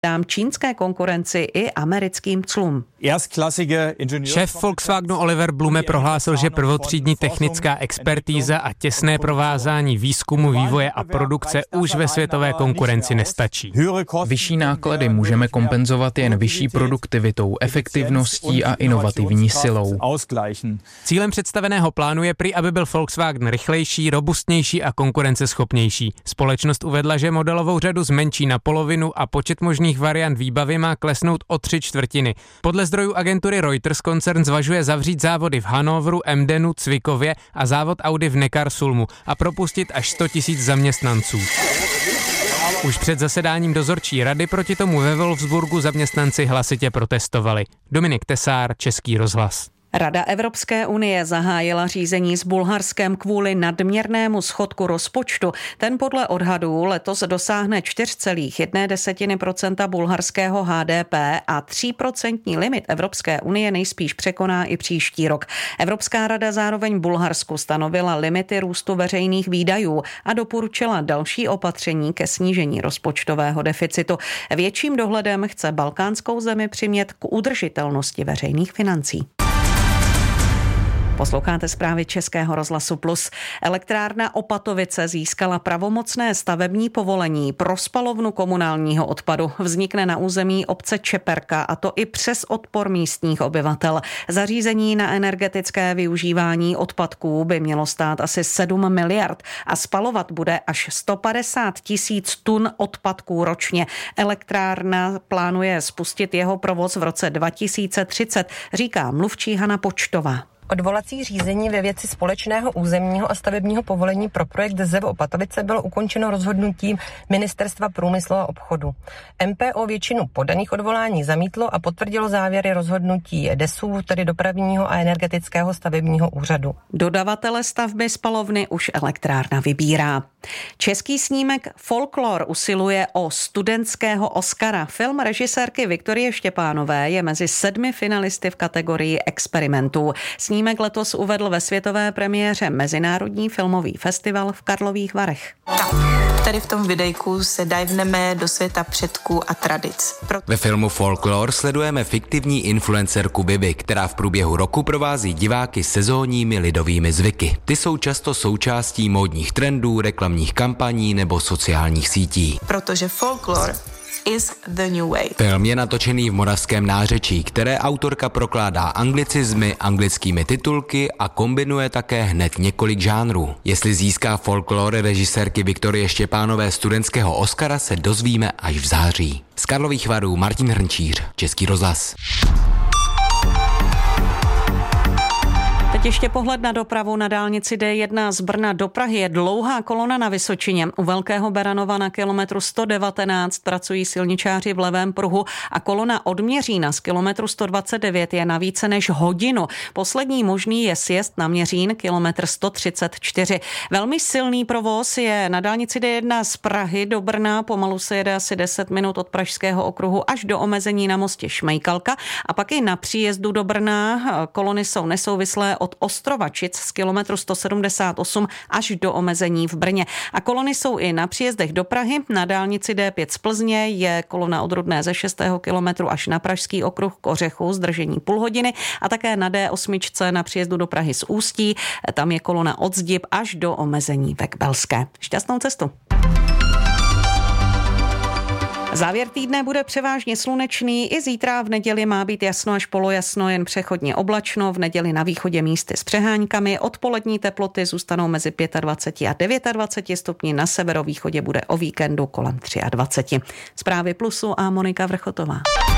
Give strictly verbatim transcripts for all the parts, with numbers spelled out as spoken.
dám čínské konkurenci i americkým clům. Šéf Volkswagenu Oliver Blume prohlásil, že prvotřídní technická expertíza a těsné provázání výzkumu, vývoje a produkce už ve světové konkurenci nestačí. Vyšší náklady můžeme kompenzovat jen vyšší produktivitou, efektivností a inovativní silou. Cílem představeného plánu je prý, aby byl Volkswagen rychlejší, robustnější a konkurenceschopnější. Společnost uvedla, že modelovou řadu zmenší na polovinu a počet možných variant výbavy má klesnout o tři čtvrtiny. Podle zdrojů agentury Reuters koncern zvažuje zavřít závody v Hannoveru, Emdenu, Cvikově a závod Audi v Neckarsulmu a propustit až sto tisíc zaměstnanců. Už před zasedáním dozorčí rady proti tomu ve Wolfsburgu zaměstnanci hlasitě protestovali. Dominik Tesár, Český rozhlas. Rada Evropské unie zahájila řízení s Bulharskem kvůli nadměrnému schodku rozpočtu. Ten podle odhadů letos dosáhne čtyři celá jedna procenta bulharského H D P a tři procentní limit Evropské unie nejspíš překoná i příští rok. Evropská rada zároveň Bulharsku stanovila limity růstu veřejných výdajů a doporučila další opatření ke snížení rozpočtového deficitu. Větším dohledem chce balkánskou zemi přimět k udržitelnosti veřejných financí. Posloucháte zprávy Českého rozhlasu Plus. Elektrárna Opatovice získala pravomocné stavební povolení pro spalovnu komunálního odpadu. Vznikne na území obce Čeperka, a to i přes odpor místních obyvatel. Zařízení na energetické využívání odpadků by mělo stát asi sedm miliard a spalovat bude až sto padesát tisíc tun odpadků ročně. Elektrárna plánuje spustit jeho provoz v roce dva tisíce třicet, říká mluvčí Hana Počtová. Odvolací řízení ve věci společného územního a stavebního povolení pro projekt ZEV Opatovice bylo ukončeno rozhodnutím Ministerstva průmyslu a obchodu. M P O většinu podaných odvolání zamítlo a potvrdilo závěry rozhodnutí D E S U, tedy dopravního a energetického stavebního úřadu. Dodavatele stavby spalovny už elektrárna vybírá. Český snímek Folklor usiluje o studentského Oscara. Film režisérky Viktorie Štěpánové je mezi sedmi finalisty v kategorii experimentů. Snímek letos uvedl ve světové premiéře Mezinárodní filmový festival v Karlových Varech. Tak, tady v tom videjku se divneme do světa předků a tradic. Pro... Ve filmu Folklor sledujeme fiktivní influencerku Bibi, která v průběhu roku provází diváky sezónními lidovými zvyky. Ty jsou často součástí módních trendů, reklamních kampaní nebo sociálních sítí. Protože folklor is the new way. Film je natočený v moravském nářečí, které autorka prokládá anglicizmy, anglickými titulky a kombinuje také hned několik žánrů. Jestli získá Folklor režisérky Viktorie Štěpánové studentského Oscara, se dozvíme až v září. Z Karlových Varů Martin Hrnčíř, Český rozhlas. Teď ještě pohled na dopravu. Na dálnici D jedna z Brna do Prahy je dlouhá kolona na Vysočině. U Velkého Beranova na kilometru sto devatenáct pracují silničáři v levém pruhu a kolona od Měřína z kilometru sto dvacet devět je na více než hodinu. Poslední možný je sjezd na Měřín, kilometr sto třicet čtyři. Velmi silný provoz je na dálnici D jedna z Prahy do Brna. Pomalu se jede asi deset minut od Pražského okruhu až do omezení na mostě Šmejkalka a pak i na příjezdu do Brna. Kolony jsou nesouvislé od Ostrovačic z kilometru sto sedmdesát osm až do omezení v Brně. A kolony jsou i na příjezdech do Prahy. Na dálnici D pět z Plzně je kolona od Rudné ze šestého kilometru až na Pražský okruh k Ořechu, zdržení půl hodiny, a také na D osm na příjezdu do Prahy z Ústí. Tam je kolona od Zdib až do omezení ve Kbelské. Šťastnou cestu. Závěr týdne bude převážně slunečný, i zítra v neděli má být jasno až polojasno, jen přechodně oblačno, v neděli na východě místy s přehánkami, odpolední teploty zůstanou mezi dvacet pět a dvacet devět stupni, na severovýchodě bude o víkendu kolem dvacet tři. Zprávy Plusu a Monika Vrchotová.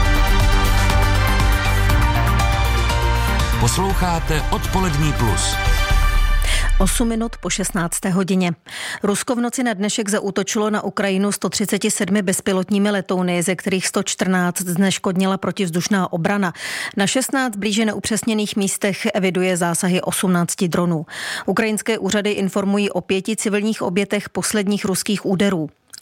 Posloucháte Odpolední Plus. osm minut po šestnácté hodině. Rusko v noci na dnešek zaútočilo na Ukrajinu sto třicet sedm bezpilotními letouny, ze kterých sto čtrnáct zneškodnila protivzdušná obrana. Na šestnáct blíže neupřesněných místech eviduje zásahy osmnáct dronů. Ukrajinské úřady informují o pěti civilních obětech posledních ruských úderů.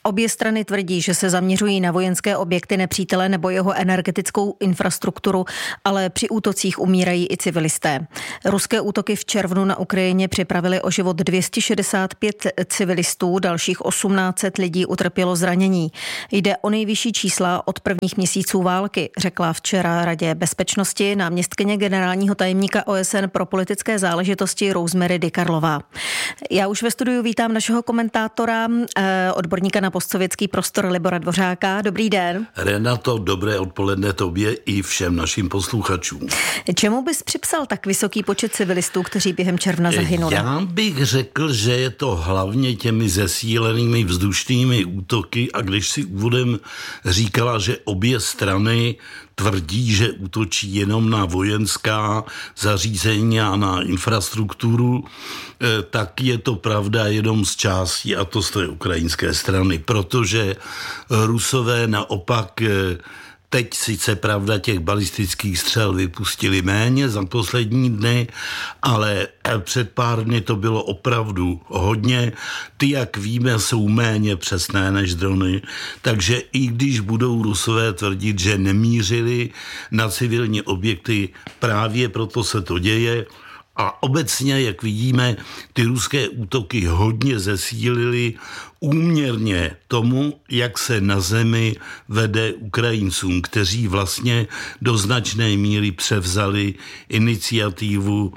Obě strany tvrdí, že se zaměřují na vojenské objekty nepřítele nebo jeho energetickou infrastrukturu, ale při útocích umírají i civilisté. Ruské útoky v červnu na Ukrajině připravily o život dvě stě šedesát pět civilistů, dalších osmnáct set lidí utrpělo zranění. Jde o nejvyšší čísla od prvních měsíců války, řekla včera Radě bezpečnosti náměstkyně generálního tajemníka O S N pro politické záležitosti Rosemary DiCarlová. Já už ve studiu vítám našeho komentátora, odborníka na postsovětský prostor Libora Dvořáka. Dobrý den. Renato, dobré odpoledne tobě i všem našim posluchačům. Čemu bys připsal tak vysoký počet civilistů, kteří během června zahynuli? Já bych řekl, že je to hlavně těmi zesílenými vzdušnými útoky, a když si úvodem říkala, že obě strany tvrdí, že útočí jenom na vojenská zařízení a na infrastrukturu, tak je to pravda jenom z části, a to z té ukrajinské strany, protože Rusové naopak teď sice pravda těch balistických střel vypustili méně za poslední dny, ale před pár dny to bylo opravdu hodně. Ty, jak víme, jsou méně přesné než drony, takže i když budou Rusové tvrdit, že nemířili na civilní objekty, právě proto se to děje. A obecně, jak vidíme, ty ruské útoky hodně zesílily úměrně tomu, jak se na zemi vede Ukrajincům, kteří vlastně do značné míry převzali iniciativu.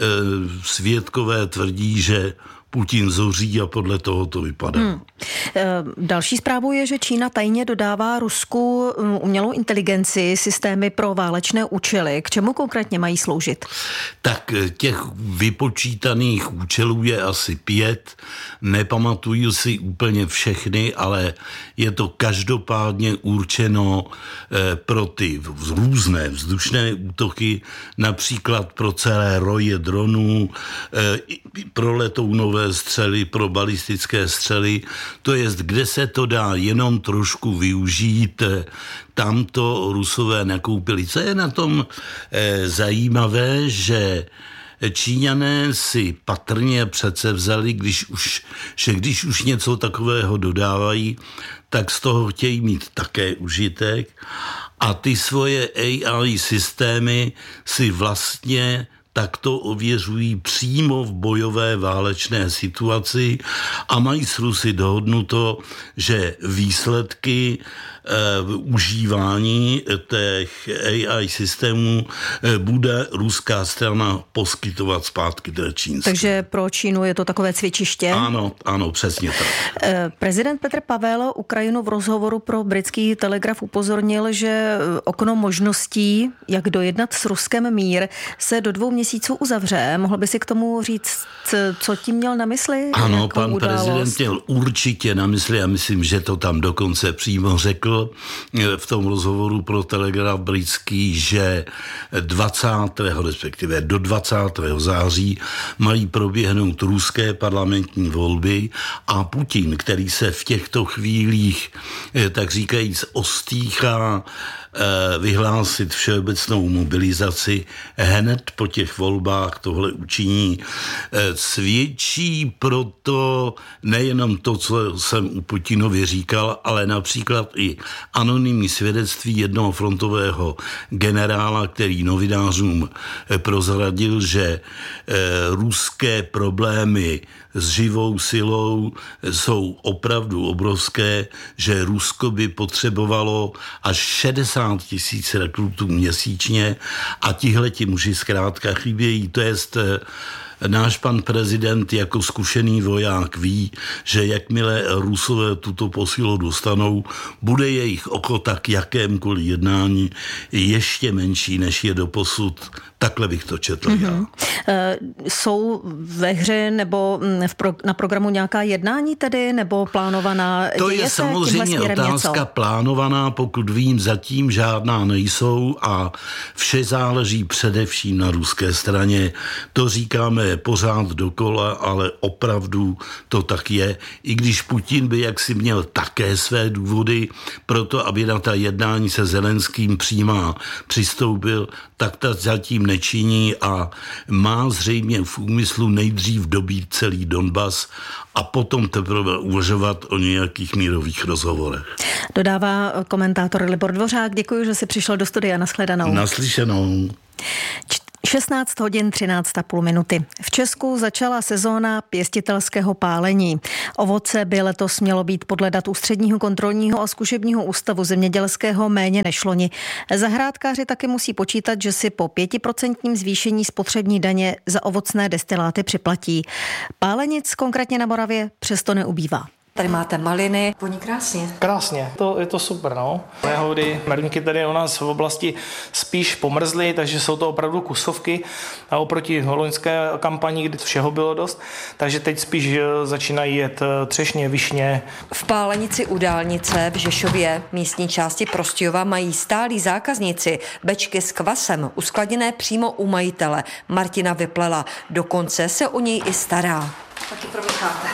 Svědkové tvrdí, že Putin zoří a podle toho to vypadá. Hmm. Další zprávou je, že Čína tajně dodává Rusku umělou inteligenci, systémy pro válečné účely. K čemu konkrétně mají sloužit? Tak těch vypočítaných účelů je asi pět. Nepamatuju si úplně všechny, ale je to každopádně určeno pro ty různé vzdušné útoky, například pro celé roje dronů, pro letounové střely, pro balistické střely, to jest, kde se to dá jenom trošku využít, tam to Rusové nakoupili. Co je na tom eh, zajímavé, že Číňané si patrně přece vzali, když už, že když už něco takového dodávají, tak z toho chtějí mít také užitek a ty svoje A I systémy si vlastně takto ověřují přímo v bojové válečné situaci a mají s Rusy dohodnuto, že výsledky e, užívání těch A I systémů e, bude ruská strana poskytovat zpátky té čínské. Takže pro Čínu je to takové cvičiště? Ano, ano, přesně tak. E, prezident Petr Pavel Ukrajinu v rozhovoru pro britský Telegraf upozornil, že okno možností, jak dojednat s Ruskem mír, se do dvou měsíců uzavře. Mohl by si k tomu říct, co tím měl na mysli? Ano, pan událost? Prezident měl určitě na mysli, a myslím, že to tam dokonce přímo řekl v tom rozhovoru pro Telegraf britský, že dvacátého respektive do dvacátého září mají proběhnout ruské parlamentní volby a Putin, který se v těchto chvílích, tak říkajíc, ostýchá vyhlásit všeobecnou mobilizaci, hned po těch volbách tohle učiní. Svědčí proto nejenom to, co jsem u Putinovi říkal, ale například i anonymní svědectví jednoho frontového generála, který novinářům prozradil, že ruské problémy s živou silou jsou opravdu obrovské, že Rusko by potřebovalo až šedesát tisíc rekrutů měsíčně a tihleti muži zkrátka chybějí. To jest, náš pan prezident jako zkušený voják ví, že jakmile Rusové tuto posilu dostanou, bude jejich ochota k jakémkoliv jednání ještě menší, než je doposud. Takhle bych to četl mm-hmm. já. Jsou ve hře nebo v pro, na programu nějaká jednání tedy, nebo plánovaná? To je samozřejmě otázka něco? Plánovaná, pokud vím, zatím žádná nejsou a vše záleží především na ruské straně. To říkáme je pořád dokola, ale opravdu to tak je. I když Putin by jaksi měl také své důvody pro to, aby na ta jednání se Zelenským přímo přistoupil, tak ta zatím nečiní a má zřejmě v úmyslu nejdřív dobít celý Donbas a potom teprve uvažovat o nějakých mírových rozhovorech. Dodává komentátor Libor Dvořák. Děkuji, že jsi přišel do studia. Nashledanou. Naslyšenou. šestnáct hodin třináct a půl minuty. V Česku začala sezóna pěstitelského pálení. Ovoce by letos mělo být podle dat Ústředního kontrolního a zkušebního ústavu zemědělského méně než loni. Zahrádkáři taky musí počítat, že si po pětiprocentním zvýšení spotřební daně za ovocné destiláty připlatí. Pálenic konkrétně na Moravě přesto neubývá. Tady máte maliny, voní krásně. Krásně, to, je to super, no. Jahody, mrňky tady u nás v oblasti spíš pomrzly, takže jsou to opravdu kusovky a oproti loňské kampani, kdy všeho bylo dost, takže teď spíš začínají jet třešně, višně. V Pálenici u dálnice v Žešově, místní části Prostějova, mají stálí zákazníci bečky s kvasem uskladněné přímo u majitele Martina Vyplela. Dokonce se o něj i stará. Taky promícháte.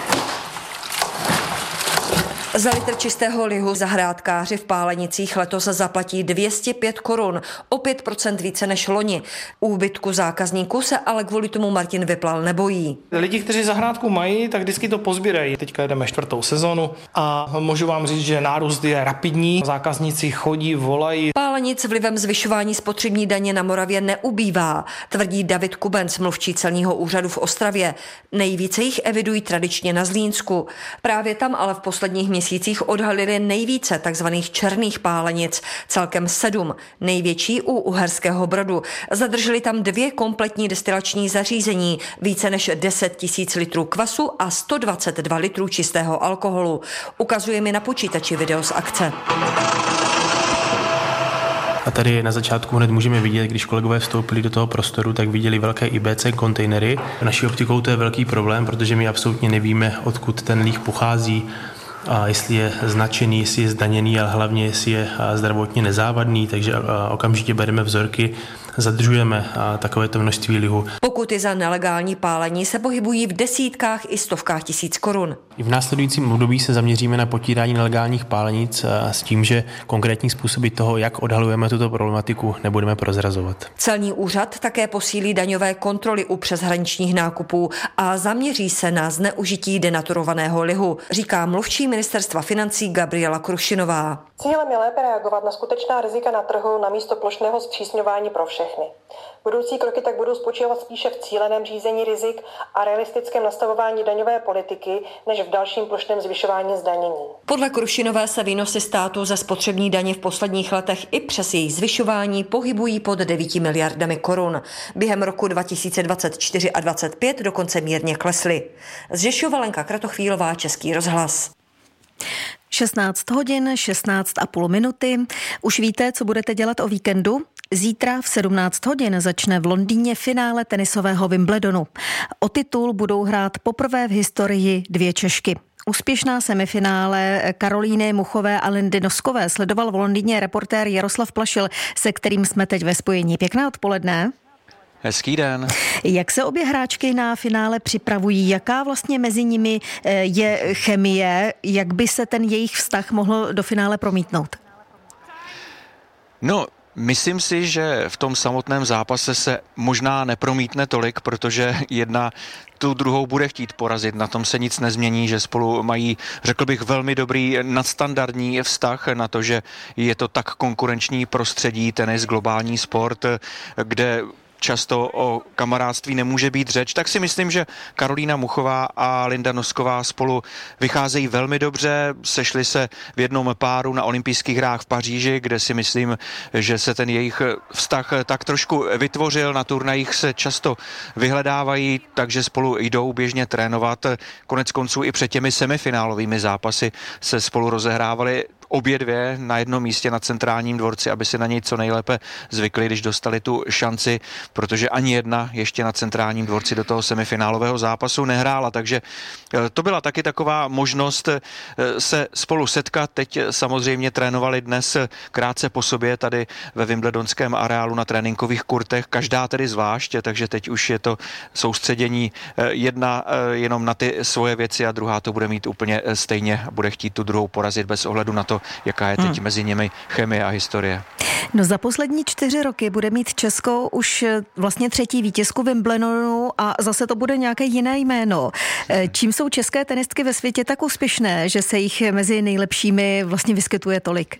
Za litr čistého lihu zahrádkáři v Pálenicích letos zaplatí dvě stě pět korun, o pět procent více než loni. Úbytku zákazníků se ale kvůli tomu Martin Vyplal nebojí. Lidi, kteří zahrádku mají, tak vždycky to pozbírají. Teďka jdeme čtvrtou sezonu a můžu vám říct, že nárůst je rapidní. Zákazníci chodí, volají. Pálenic vlivem zvyšování spotřební daně na Moravě neubývá, tvrdí David Kubenc, mluvčí celního úřadu v Ostravě. Nejvíce jich evidují tradičně na Zlínsku. Právě tam ale v posledních měsících odhalili nejvíce takzvaných černých pálenic, celkem sedm, největší u Uherského Brodu. Zadrželi tam dvě kompletní destilační zařízení, více než deset tisíc litrů kvasu a sto dvacet dva litrů čistého alkoholu. Ukazuje mi na počítači video z akce. A tady na začátku hned můžeme vidět, když kolegové vstoupili do toho prostoru, tak viděli velké I B C kontejnery. Naší optikou to je velký problém, protože my absolutně nevíme, odkud ten líh pochází, a jestli je značený, jestli je zdaněný, ale hlavně jestli je zdravotně nezávadný, takže okamžitě bereme vzorky, zadržujeme takovéto množství lihu. Pokuty za nelegální pálení se pohybují v desítkách i stovkách tisíc korun. V následujícím období se zaměříme na potírání nelegálních pálenic s tím, že konkrétní způsoby toho, jak odhalujeme tuto problematiku, nebudeme prozrazovat. Celní úřad také posílí daňové kontroly u přeshraničních nákupů a zaměří se na zneužití denaturovaného lihu, říká mluvčí ministerstva financí Gabriela Krušinová. Cílem je lépe reagovat na skutečná rizika na trhu namísto plošného zpřísňování pro všechny. Budoucí kroky tak budou spočívat spíše v cíleném řízení rizik a realistickém nastavování daňové politiky, než v dalším plošném zvyšování zdanění. Podle Krušinové se výnosy státu ze spotřební daně v posledních letech i přes jejich zvyšování pohybují pod devíti miliardami korun. Během roku dva tisíce dvacet čtyři a dvacet pět dokonce mírně klesly. Z Žešova Lenka Kratochvílová, Český rozhlas. šestnáct hodin, šestnáct a půl minuty. Už víte, co budete dělat o víkendu? Zítra v sedmnáct hodin začne v Londýně finále tenisového Wimbledonu. O titul budou hrát poprvé v historii dvě Češky. Úspěšná semifinále Karolíny Muchové a Lindy Noskové sledoval v Londýně reportér Jaroslav Plašil, se kterým jsme teď ve spojení. Pěkné odpoledne. Hezký den. Jak se obě hráčky na finále připravují? Jaká vlastně mezi nimi je chemie? Jak by se ten jejich vztah mohl do finále promítnout? No, myslím si, že v tom samotném zápase se možná nepromítne tolik, protože jedna tu druhou bude chtít porazit. Na tom se nic nezmění, že spolu mají, řekl bych, velmi dobrý nadstandardní vztah na to, že je to tak konkurenční prostředí, tenis, globální sport, kde často o kamarádství nemůže být řeč, tak si myslím, že Karolína Muchová a Linda Nosková spolu vycházejí velmi dobře, sešli se v jednom páru na olympijských hrách v Paříži, kde si myslím, že se ten jejich vztah tak trošku vytvořil, na turnajích se často vyhledávají, takže spolu jdou běžně trénovat. Konec konců i před těmi semifinálovými zápasy se spolu rozehrávaly obě dvě na jednom místě na centrálním dvorci, aby si na něj co nejlépe zvykli, když dostali tu šanci, protože ani jedna ještě na centrálním dvorci do toho semifinálového zápasu nehrála, takže to byla taky taková možnost se spolu setkat. Teď samozřejmě trénovali dnes krátce po sobě tady ve Wimbledonském areálu na tréninkových kurtech, každá tedy zvlášť, takže teď už je to soustředění jedna jenom na ty svoje věci a druhá to bude mít úplně stejně, bude chtít tu druhou porazit bez ohledu na to, jaká je teď hmm. mezi nimi chemie a historie. No za poslední čtyři roky bude mít Česko už vlastně třetí vítězku Wimbledonu a zase to bude nějaké jiné jméno. Čím jsou české tenistky ve světě tak úspěšné, že se jich mezi nejlepšími vlastně vyskytuje tolik?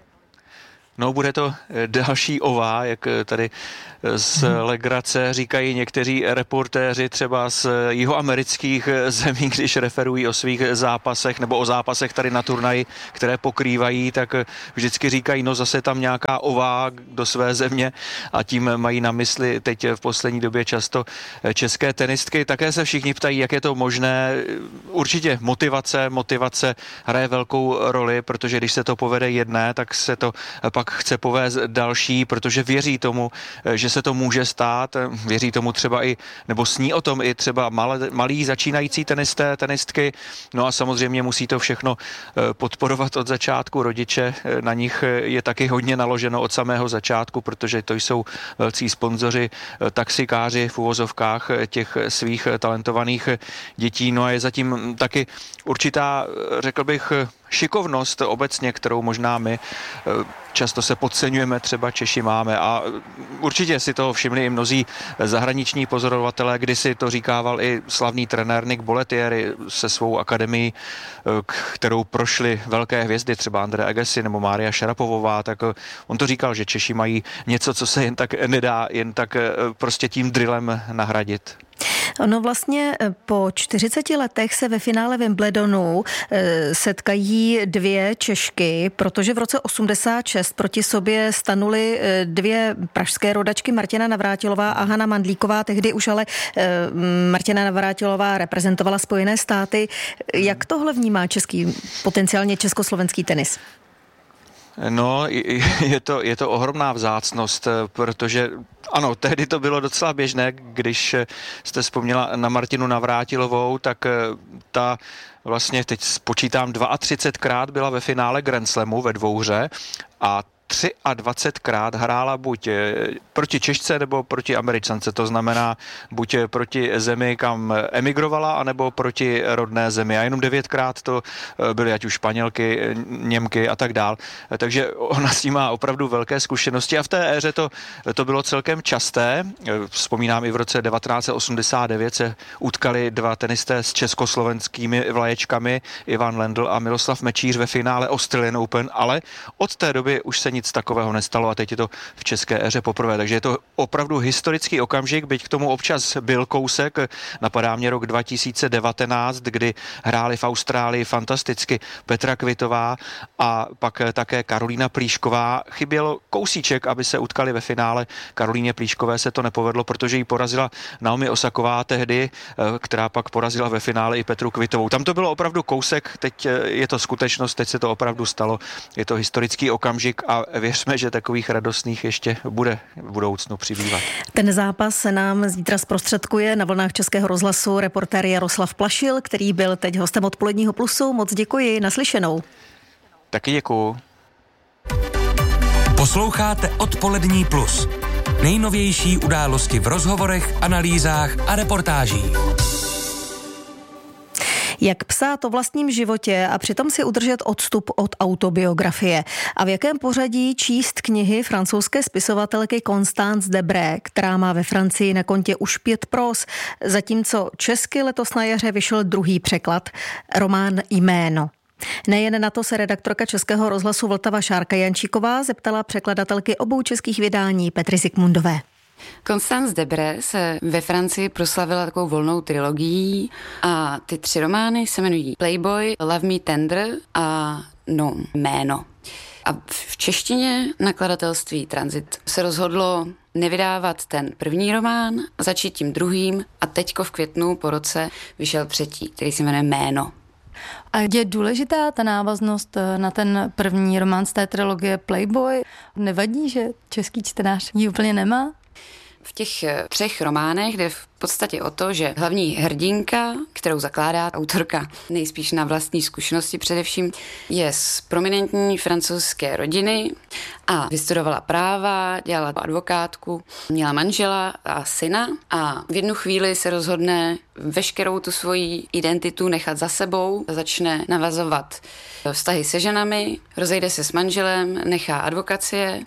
No, bude to další ová, jak tady z legrace říkají někteří reportéři třeba z jihoamerických zemí, když referují o svých zápasech nebo o zápasech tady na turnaji, které pokrývají, tak vždycky říkají, no zase tam nějaká ová do své země a tím mají na mysli teď v poslední době často české tenistky. Také se všichni ptají, jak je to možné. Určitě motivace, motivace hraje velkou roli, protože když se to povede jedné, tak se to pak chce povést další, protože věří tomu, že se to může stát, věří tomu třeba i, nebo sní o tom i třeba malé, malí začínající tenisté, tenistky, no a samozřejmě musí to všechno podporovat od začátku rodiče, na nich je taky hodně naloženo od samého začátku, protože to jsou velcí sponzoři, taxikáři v uvozovkách těch svých talentovaných dětí, no a je zatím taky určitá, řekl bych, šikovnost obecně, kterou možná my často se podceňujeme, třeba Češi máme a určitě si toho všimli i mnozí zahraniční pozorovatelé, kdysi to říkával i slavný trenér Nick Bollettieri se svou akademií, kterou prošly velké hvězdy, třeba Andre Agassi nebo Mária Šarapovová, tak on to říkal, že Češi mají něco, co se jen tak nedá, jen tak prostě tím drillem nahradit. Ono vlastně po čtyřiceti letech se ve finále Wimbledonu setkají dvě Češky, protože v roce osmdesát šest proti sobě stanuly dvě pražské rodačky Martina Navrátilová a Hana Mandlíková. Tehdy už ale Martina Navrátilová reprezentovala Spojené státy. Jak tohle vnímá český, potenciálně československý tenis? No, je to, je to ohromná vzácnost, protože ano, tehdy to bylo docela běžné, když jste vzpomněla na Martinu Navrátilovou, tak ta vlastně teď spočítám dvacetkrát byla ve finále Grand Slamu ve dvouhře a dvacetkrát hrála buď proti Češce nebo proti Američance, to znamená buď proti zemi, kam emigrovala, anebo proti rodné zemi. A jenom devětkrát to byly ať už Španělky, Němky a tak dál. Takže ona s tím má opravdu velké zkušenosti a v té éře to, to bylo celkem časté. Vzpomínám i v roce devatenáct osmdesát devět se utkali dva tenisté s československými vlaječkami, Ivan Lendl a Miloslav Mečíř ve finále Australian Open, ale od té doby už se nic takového nestalo a teď je to v české éře poprvé. Takže je to opravdu historický okamžik, byť k tomu občas byl kousek. Napadá mě rok dva tisíce devatenáct, kdy hráli v Austrálii fantasticky Petra Kvitová a pak také Karolína Plíšková. Chybělo kousíček, aby se utkali ve finále. Karolíně Plíškové se to nepovedlo, protože ji porazila Naomi Osaková tehdy, která pak porazila ve finále i Petru Kvitovou. Tam to bylo opravdu kousek, teď je to skutečnost, teď se to opravdu stalo. Je to historický okamžik a věřme, že takových radostných ještě bude v budoucnu přibývat. Ten zápas se nám zítra zprostředkuje na vlnách Českého rozhlasu reportér Jaroslav Plašil, který byl teď hostem Odpoledního plusu. Moc děkuji, naslyšenou. Taky děkuju. Posloucháte Odpolední plus. Nejnovější události v rozhovorech, analýzách a reportážích. Jak psát o vlastním životě a přitom si udržet odstup od autobiografie. A v jakém pořadí číst knihy francouzské spisovatelky Constance Debré, která má ve Francii na kontě už pět pros, zatímco česky letos na jaře vyšel druhý překlad, román Jméno. Nejen na to se redaktorka Českého rozhlasu Vltava Šárka Jančíková zeptala překladatelky obou českých vydání Petry Zikmundové. Constance Debré se ve Francii proslavila takovou volnou trilogií a ty tři romány se jmenují Playboy, Love Me Tender a No, Jméno. A v češtině nakladatelství Transit se rozhodlo nevydávat ten první román, začít tím druhým a teďko v květnu po roce vyšel třetí, který se jmenuje Jméno. A je důležitá ta návaznost na ten první román z té trilogie Playboy? Nevadí, že český čtenář ji úplně nemá? V těch třech románech jde v podstatě o to, že hlavní hrdinka, kterou zakládá autorka nejspíš na vlastní zkušenosti především, je z prominentní francouzské rodiny a vystudovala práva, dělala advokátku, měla manžela a syna a v jednu chvíli se rozhodne veškerou tu svoji identitu nechat za sebou, začne navazovat vztahy se ženami, rozejde se s manželem, nechá advokacie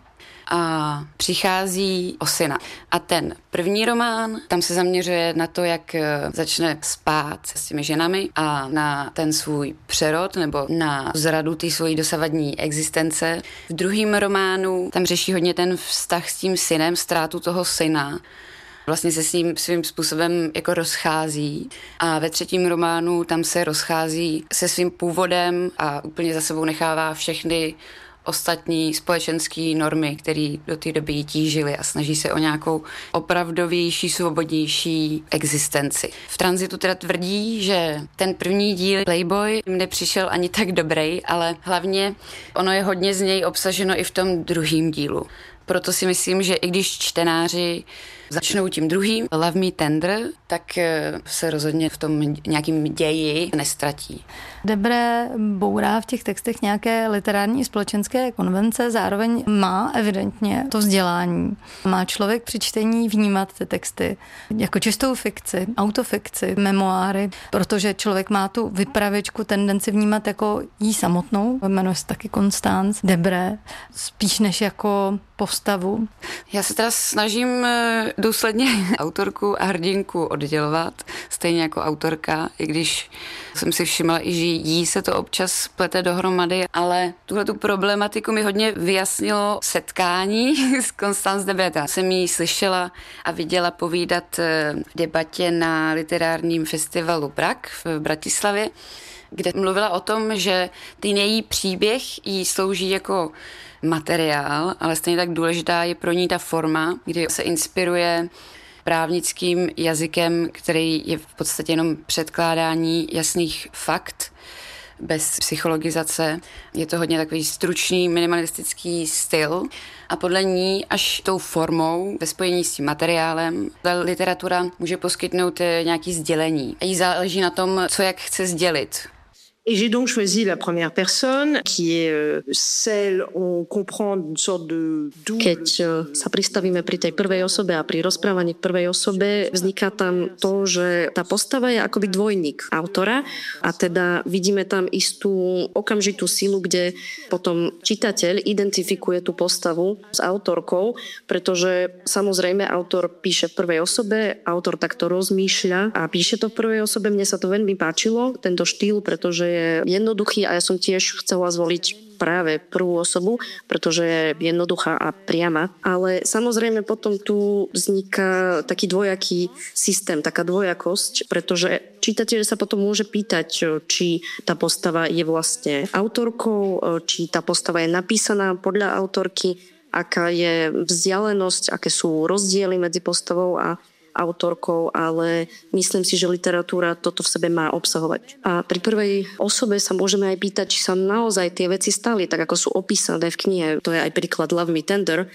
a přichází o syna. A ten první román, tam se zaměřuje na to, jak začne spát s těmi ženami a na ten svůj přerod nebo na zradu té svojí dosavadní existence. V druhém románu tam řeší hodně ten vztah s tím synem, ztrátu toho syna. Vlastně se s ním svým způsobem jako rozchází a ve třetím románu tam se rozchází se svým původem a úplně za sebou nechává všechny ostatní společenské normy, které do té doby jí tížily a snaží se o nějakou opravdovější, svobodnější existenci. V Tranzitu teda tvrdí, že ten první díl Playboy jim nepřišel ani tak dobrý, ale hlavně ono je hodně z něj obsaženo i v tom druhém dílu. Proto si myslím, že i když čtenáři začnou tím druhým, Love Me Tender, tak se rozhodně v tom nějakým ději nestratí. Debré bourá v těch textech nějaké literární společenské konvence, zároveň má evidentně to vzdělání. Má člověk při čtení vnímat ty texty jako čistou fikci, autofikci, memoáry, protože člověk má tu vypravěčku tendenci vnímat jako jí samotnou, jmenuje se taky Constance Debré, spíš než jako postavu. Já se teda snažím důsledně autorku a hrdinku oddělovat, stejně jako autorka, i když jsem si všimla i, že jí se to občas plete dohromady, ale tuhle tu problematiku mi hodně vyjasnilo setkání s Constance Debré. Já jsem jí slyšela a viděla povídat v debatě na literárním festivalu Brak v Bratislavě, kde mluvila o tom, že ten její příběh jí slouží jako materiál, ale stejně tak důležitá je pro ní ta forma, kdy se inspiruje právnickým jazykem, který je v podstatě jenom předkládání jasných fakt, bez psychologizace. Je to hodně takový stručný, minimalistický styl a podle ní až tou formou ve spojení s tím materiálem ta literatura může poskytnout nějaký sdělení. A jí záleží na tom, co jak chce sdělit. Et j'ai donc choisi la première personne, qui est celle, on comprend une sorte de double... Keď sa pristavíme pri tej prvej osobe a pri rozprávaní k prvej osobe, vzniká tam to, že tá postava je akoby dvojník autora a teda vidíme tam istú okamžitú silu, kde potom čitateľ identifikuje tú postavu s autorkou, pretože samozrejme autor píše v prvej osobe, autor takto rozmýšľa a píše to v prvej osobe. Mne sa to veľmi páčilo, tento štýl, pretože je jednoduchý a ja som tiež chcela zvoliť práve prvú osobu, pretože je jednoduchá a priama. Ale samozrejme potom tu vzniká taký dvojaký systém, taká dvojakosť, pretože čitateľ sa potom môže pýtať, či tá postava je vlastne autorkou, či tá postava je napísaná podľa autorky, aká je vzdialenosť, aké sú rozdiely medzi postavou a autorkou, ale myslím si, že literatúra toto v sebe má obsahovať. A pri prvej osobe sa môžeme aj pýtať, či sa naozaj tie veci stali, tak ako sú opísané v knihe. To je aj príklad Love Me Tender.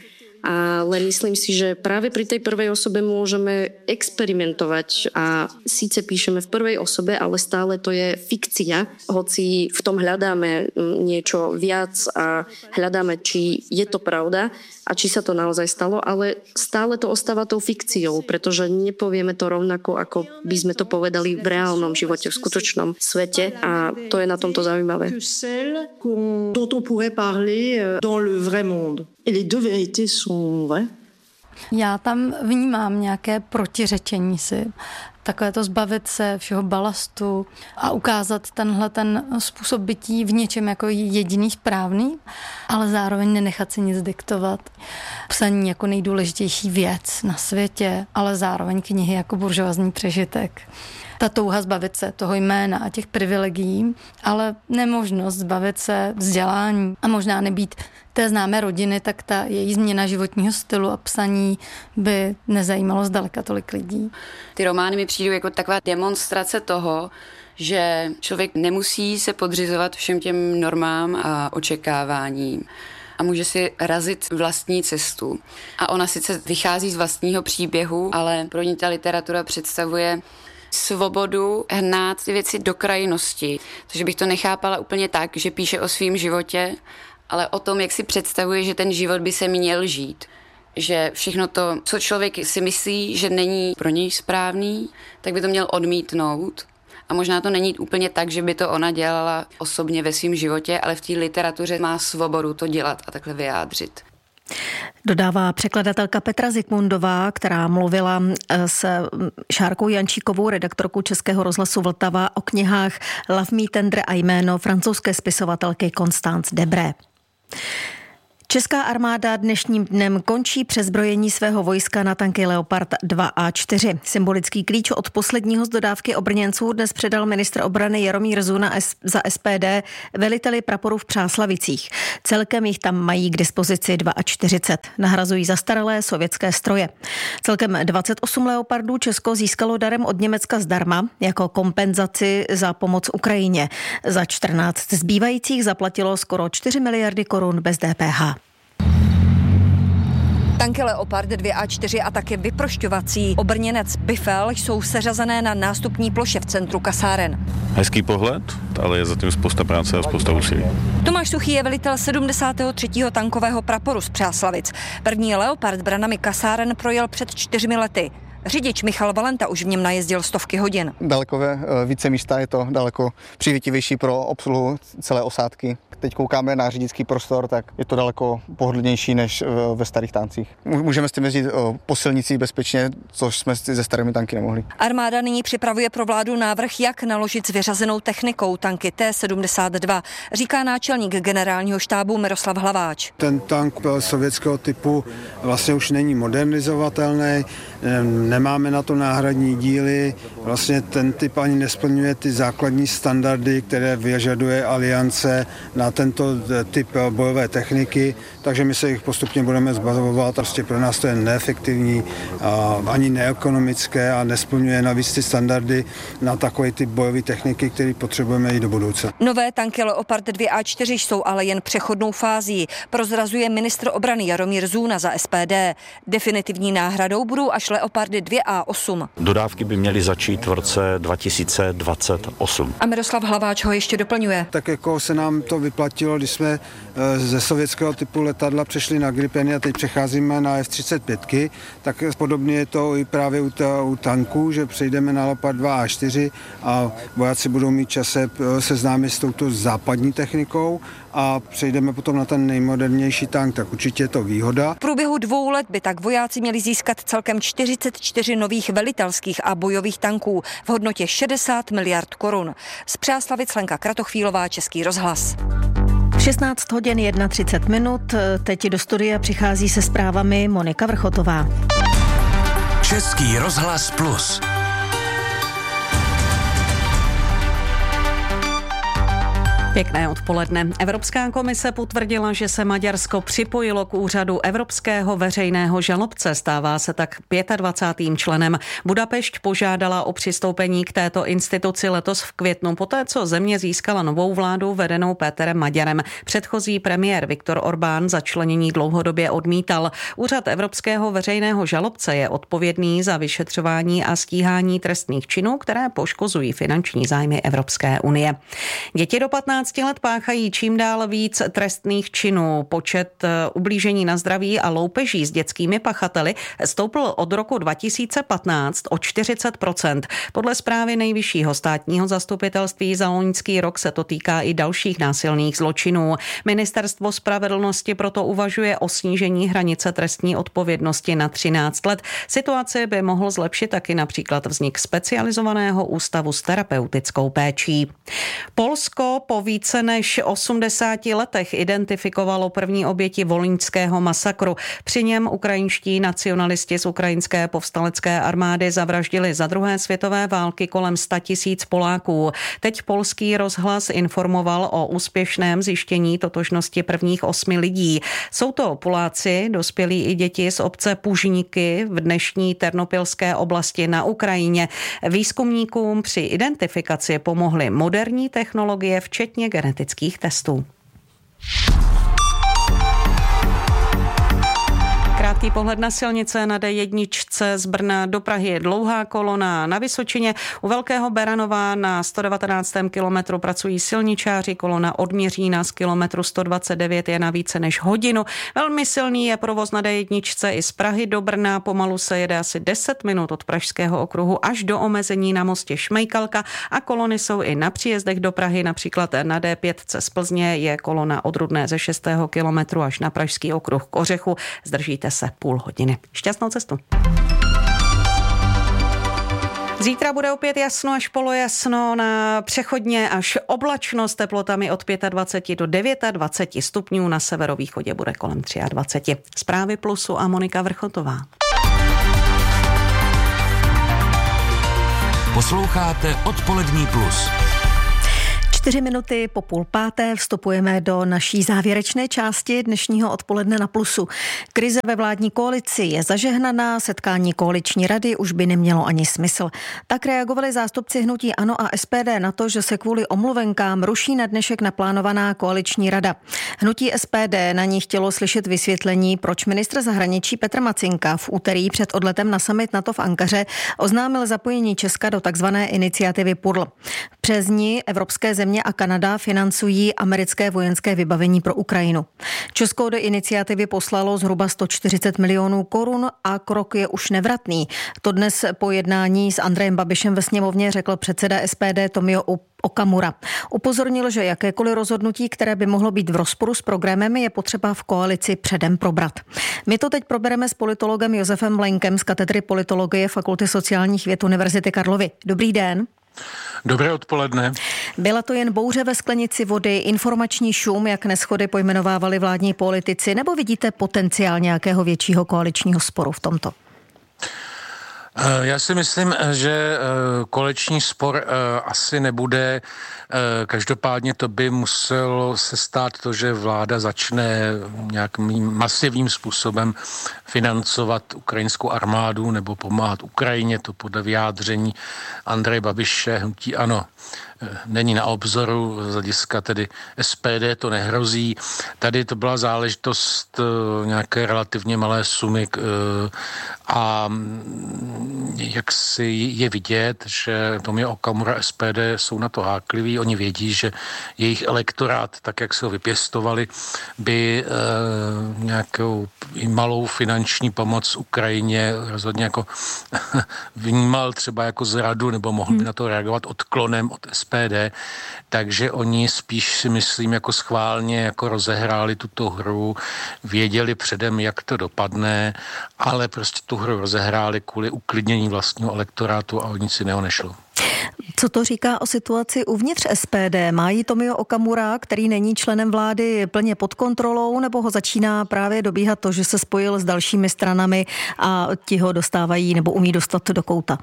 Ale myslím si, že práve pri tej prvej osobe môžeme experimentovať a síce píšeme v prvej osobe, ale stále to je fikcia, hoci v tom hľadáme niečo viac a hľadáme, či je to pravda a či sa to naozaj stalo, ale stále to ostáva tou fikciou, pretože nepovieme to rovnako, ako by sme to povedali v reálnom živote, v skutočnom svete a to je na tomto zaujímavé. Dont on pourrait parler dans le vrai monde. Et les deux vérités sont vraies. Já tam vnímám nějaké protiřečení si. Takové to zbavit se všeho balastu a ukázat tenhle ten způsob bytí v něčem jako jediný správný, ale zároveň nenechat si nic diktovat. Psaní jako nejdůležitější věc na světě, ale zároveň knihy jako buržoazní přežitek. Ta touha zbavit se toho jména a těch privilegií, ale nemožnost zbavit se vzdělání a možná nebýt té známé rodiny, tak ta její změna životního stylu a psaní by nezajímalo zdaleka tolik lidí. Ty romány mi přijdou jako taková demonstrace toho, že člověk nemusí se podřizovat všem těm normám a očekáváním a může si razit vlastní cestu. A ona sice vychází z vlastního příběhu, ale pro ní ta literatura představuje svobodu hnát ty věci do krajnosti. Takže bych to nechápala úplně tak, že píše o svém životě, ale o tom, jak si představuje, že ten život by se měl žít. Že všechno to, co člověk si myslí, že není pro něj správný, tak by to měl odmítnout. A možná to není úplně tak, že by to ona dělala osobně ve svém životě, ale v té literatuře má svobodu to dělat a takhle vyjádřit. Dodává překladatelka Petra Zikmundová, která mluvila s Šárkou Jančíkovou, redaktorkou Českého rozhlasu Vltava, o knihách Love Me Tender a Jméno francouzské spisovatelky Constance Debré. Česká armáda dnešním dnem končí přezbrojení svého vojska na tanky Leopard dva A čtyři. Symbolický klíč od posledního z dodávky obrněnců dnes předal ministr obrany Jaromír Zuna za S P D veliteli praporu v Přáslavicích. Celkem jich tam mají k dispozici čtyřicet dva. Nahrazují zastaralé sovětské stroje. Celkem dvacet osm Leopardů Česko získalo darem od Německa zdarma jako kompenzaci za pomoc Ukrajině. Za čtrnáct zbývajících zaplatilo skoro čtyři miliardy korun bez D P H. Tanky Leopard dva A čtyři a také vyprošťovací obrněnec Bifel jsou seřazené na nástupní ploše v centru kasáren. Hezký pohled, ale je zatím spousta práce a spousta úsilí. Tomáš Suchý je velitel sedmdesátého třetího tankového praporu z Přáslavic. První Leopard branami kasáren projel před čtyřmi lety. Řidič Michal Valenta už v něm najezdil stovky hodin. Daleko více místa, je to daleko přívětivější pro obsluhu celé osádky. Teď koukáme na řidičský prostor, tak je to daleko pohodlnější než ve starých tancích. Můžeme s tím jezdit po silnici bezpečně, což jsme se starými tanky nemohli. Armáda nyní připravuje pro vládu návrh, jak naložit s vyřazenou technikou tanky T sedmdesát dva, říká náčelník generálního štábu Miroslav Hlaváč. Ten tank sovětského typu vlastně už není modernizovatelný, nemáme na to náhradní díly, vlastně ten typ ani nesplňuje ty základní standardy, které vyžaduje Aliance na tento typ bojové techniky, takže my se jich postupně budeme zbavovat. Prostě pro nás to je neefektivní, ani neekonomické a nesplňuje navíc ty standardy na takový typ bojové techniky, který potřebujeme i do budoucna. Nové tanky Leopard dva A čtyři jsou ale jen přechodnou fází, prozrazuje ministr obrany Jaromír Zuna za S P D. Definitivní náhradou budou až Leopardy dva A osm. Dodávky by měly začít v roce dva tisíce dvacet osm. A Miroslav Hlaváč ho ještě doplňuje. Tak jako se nám to vyplatilo, když jsme ze sovětského typu letadla přešli na Gripeny a teď přecházíme na F třicet pět, tak podobně je to i právě u, ta, u tanků, že přejdeme na Leopard dva A čtyři a vojáci budou mít čas se seznámit s touto západní technikou a přejdeme potom na ten nejmodernější tank, tak určitě je to výhoda. V průběhu dvou let by tak vojáci měli získat celkem čtyřicet čtyři nových velitelských a bojových tanků v hodnotě šedesát miliard korun. Z Přáslavic Lenka Kratochvílová, Český rozhlas. šestnáct hodin třicet jedna minut, teď do studia přichází se zprávami Monika Vrchotová. Český rozhlas plus. Pěkné odpoledne. Evropská komise potvrdila, že se Maďarsko připojilo k úřadu Evropského veřejného žalobce. Stává se tak dvacátým pátým členem. Budapešť požádala o přistoupení k této instituci letos v květnu, poté co země získala novou vládu vedenou Péterem Maďarem. Předchozí premiér Viktor Orbán začlenění dlouhodobě odmítal. Úřad Evropského veřejného žalobce je odpovědný za vyšetřování a stíhání trestných činů, které poškozují finanční zájmy Evropské unie. Děti do patnácti let páchají čím dál víc trestných činů. Počet ublížení na zdraví a loupeží s dětskými pachateli stoupl od roku dva tisíce patnáct o čtyřicet procent. Podle zprávy Nejvyššího státního zastupitelství za loňský rok se to týká i dalších násilných zločinů. Ministerstvo spravedlnosti proto uvažuje o snížení hranice trestní odpovědnosti na třináct let. Situaci by mohl zlepšit taky například vznik specializovaného ústavu s terapeutickou péčí. Polsko po více než osmdesáti letech identifikovalo první oběti volyňského masakru. Při něm ukrajinští nacionalisti z ukrajinské povstalecké armády zavraždili za druhé světové války kolem sta tisíc Poláků. Teď polský rozhlas informoval o úspěšném zjištění totožnosti prvních osmi lidí. Jsou to Poláci, dospělí i děti z obce Pužníky v dnešní Ternopilské oblasti na Ukrajině. Výzkumníkům při identifikaci pomohly moderní technologie, včetně genetických testů. Krátký pohled na silnice. Na dé jedna z Brna do Prahy je dlouhá kolona. Na Vysočině u Velkého Beranova na sto devatenáctém kilometru pracují silničáři. Kolona od Měřína z kilometru sto dvacet devět je na více než hodinu. Velmi silný je provoz na dé jedna i z Prahy do Brna. Pomalu se jede asi deset minut od Pražského okruhu až do omezení na mostě Šmejkalka a kolony jsou i na příjezdech do Prahy. Například na dé pět z Plzně je kolona od Rudné ze šestého kilometru až na Pražský okruh k Ořechu. Zdržíte se půl hodiny. Šťastnou cestu. Zítra bude opět jasno až polojasno, na přechodně až oblačnost, teplotami od dvacet pět do dvacet devět stupňů, na severovýchodě bude kolem dvacet tři. Zprávy Plusu a Monika Vrchotová. Posloucháte Odpolední plus. Čtyři minuty po půl páté vstupujeme do naší závěrečné části dnešního odpoledne na Plusu. Krize ve vládní koalici je zažehnaná, setkání koaliční rady už by nemělo ani smysl. Tak reagovali zástupci hnutí ANO a es pé dé na to, že se kvůli omluvenkám ruší na dnešek naplánovaná koaliční rada. Hnutí es pé dé na ní chtělo slyšet vysvětlení, proč ministr zahraničí Petr Macinka v úterý před odletem na summit NATO v Ankaře oznámil zapojení Česka do takzvané iniciativy P U R L. Přes ní evropské země a Kanada financují americké vojenské vybavení pro Ukrajinu. Česko do iniciativy poslalo zhruba sto čtyřicet milionů korun a krok je už nevratný. To dnes po jednání s Andrejem Babišem ve sněmovně řekl předseda es pé dé Tomio Okamura. Upozornil, že jakékoliv rozhodnutí, které by mohlo být v rozporu s programem, je potřeba v koalici předem probrat. My to teď probereme s politologem Josefem Mlejnkem z katedry politologie Fakulty sociálních věd Univerzity Karlovy. Dobrý den. Dobré odpoledne. Byla to jen bouře ve sklenici vody, informační šum, jak neshody pojmenovávali vládní politici, nebo vidíte potenciál nějakého většího koaličního sporu v tomto? Já si myslím, že koaliční spor asi nebude. Každopádně to by muselo se stát to, že vláda začne nějakým masivním způsobem financovat ukrajinskou armádu nebo pomáhat Ukrajině, to podle vyjádření Andreje Babiše, hnutí ANO. Není na obzoru, z hlediska tedy es pé dé to nehrozí. Tady to byla záležitost nějaké relativně malé sumy a jak si je vidět, že Tomio Okamura es pé dé jsou na to hákliví. Oni vědí, že jejich elektorát, tak jak se ho vypěstovali, by e, nějakou malou finanční pomoc Ukrajině rozhodně jako vnímal třeba jako zradu, nebo mohl by na to reagovat odklonem od es pé dé, takže oni spíš si myslím jako schválně jako rozehráli tuto hru, věděli předem, jak to dopadne, ale prostě tu hru rozehráli kvůli uklidnění vlastního elektorátu a o nic jiného nešlo. Co to říká o situaci uvnitř es pé dé? Má jí Tomio Okamura, který není členem vlády, plně pod kontrolou, nebo ho začíná právě dobíhat to, že se spojil s dalšími stranami a ti ho dostávají nebo umí dostat do kouta?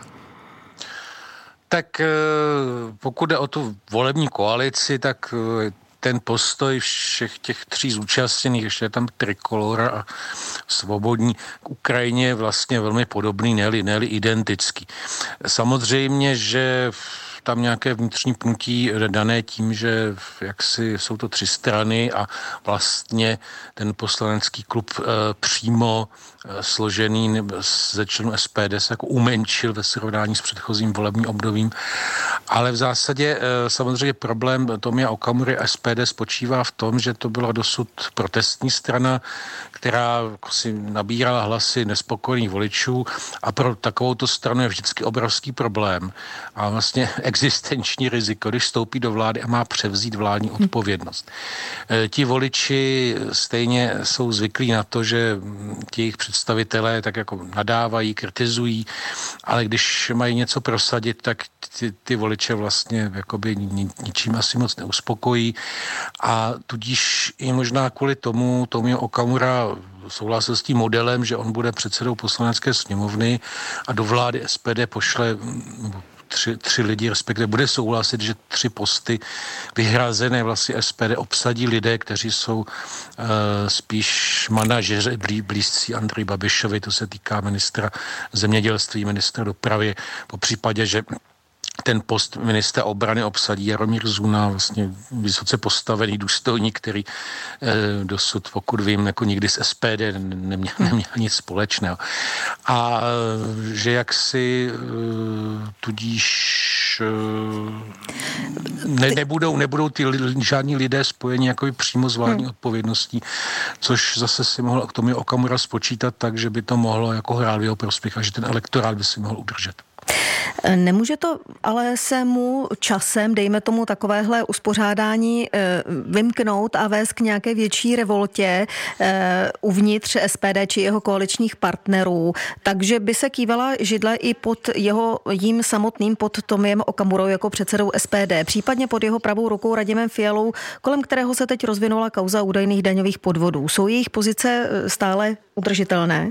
Tak pokud jde o tu volební koalici, tak ten postoj všech těch tří zúčastněných, ještě je tam Trikolora a Svobodní, k Ukrajině je vlastně velmi podobný, ne-li, ne-li identický. Samozřejmě, že tam nějaké vnitřní pnutí dané tím, že jaksi jsou to tři strany a vlastně ten poslanecký klub e, přímo e, složený ze členů es pé dé se jako umenšil ve srovnání s předchozím volebním obdobím. Ale v zásadě e, samozřejmě problém Tomia Okamury a es pé dé spočívá v tom, že to byla dosud protestní strana, která si nabírala hlasy nespokojených voličů a pro takovouto stranu je vždycky obrovský problém. A vlastně existenční riziko, když vstoupí do vlády a má převzít vládní odpovědnost. E, ti voliči stejně jsou zvyklí na to, že ti jejich představitelé tak jako nadávají, kritizují, ale když mají něco prosadit, tak ty, ty voliči voliče vlastně jakoby ničím asi moc neuspokojí a tudíž i možná kvůli tomu Tomio Okamura souhlasil s tím modelem, že on bude předsedou poslanecké sněmovny a do vlády S P D pošle Tři, tři lidi, respektive bude souhlasit, že tři posty vyhrazené vlastně S P D obsadí lidé, kteří jsou uh, spíš manažeři blí, blízcí Andreji Babišovi, to se týká ministra zemědělství, ministra dopravy, po případě, že ten post ministra obrany obsadí Jaromír Zuna, vlastně vysoce postavený důstojník, který eh, dosud, pokud vím, jako nikdy s S P D neměl, neměl nic společného. A eh, že jaksi eh, tudíž eh, ne, nebudou, nebudou ty li, žádní lidé spojeni jako přímo s vládní hmm. odpovědností, což zase si mohl k tomu Okamura spočítat tak, že by to mohlo jako hrát v jeho prospěch a že ten elektorát by si mohl udržet. Nemůže to ale se mu časem, dejme tomu takovéhle uspořádání, vymknout a vést k nějaké větší revoltě uvnitř S P D či jeho koaličních partnerů, takže by se kývala židle i pod jeho jím samotným, pod Tomiem Okamurou jako předsedou S P D, případně pod jeho pravou rukou Radimem Fialou, kolem kterého se teď rozvinula kauza údajných daňových podvodů. Jsou jejich pozice stále udržitelné?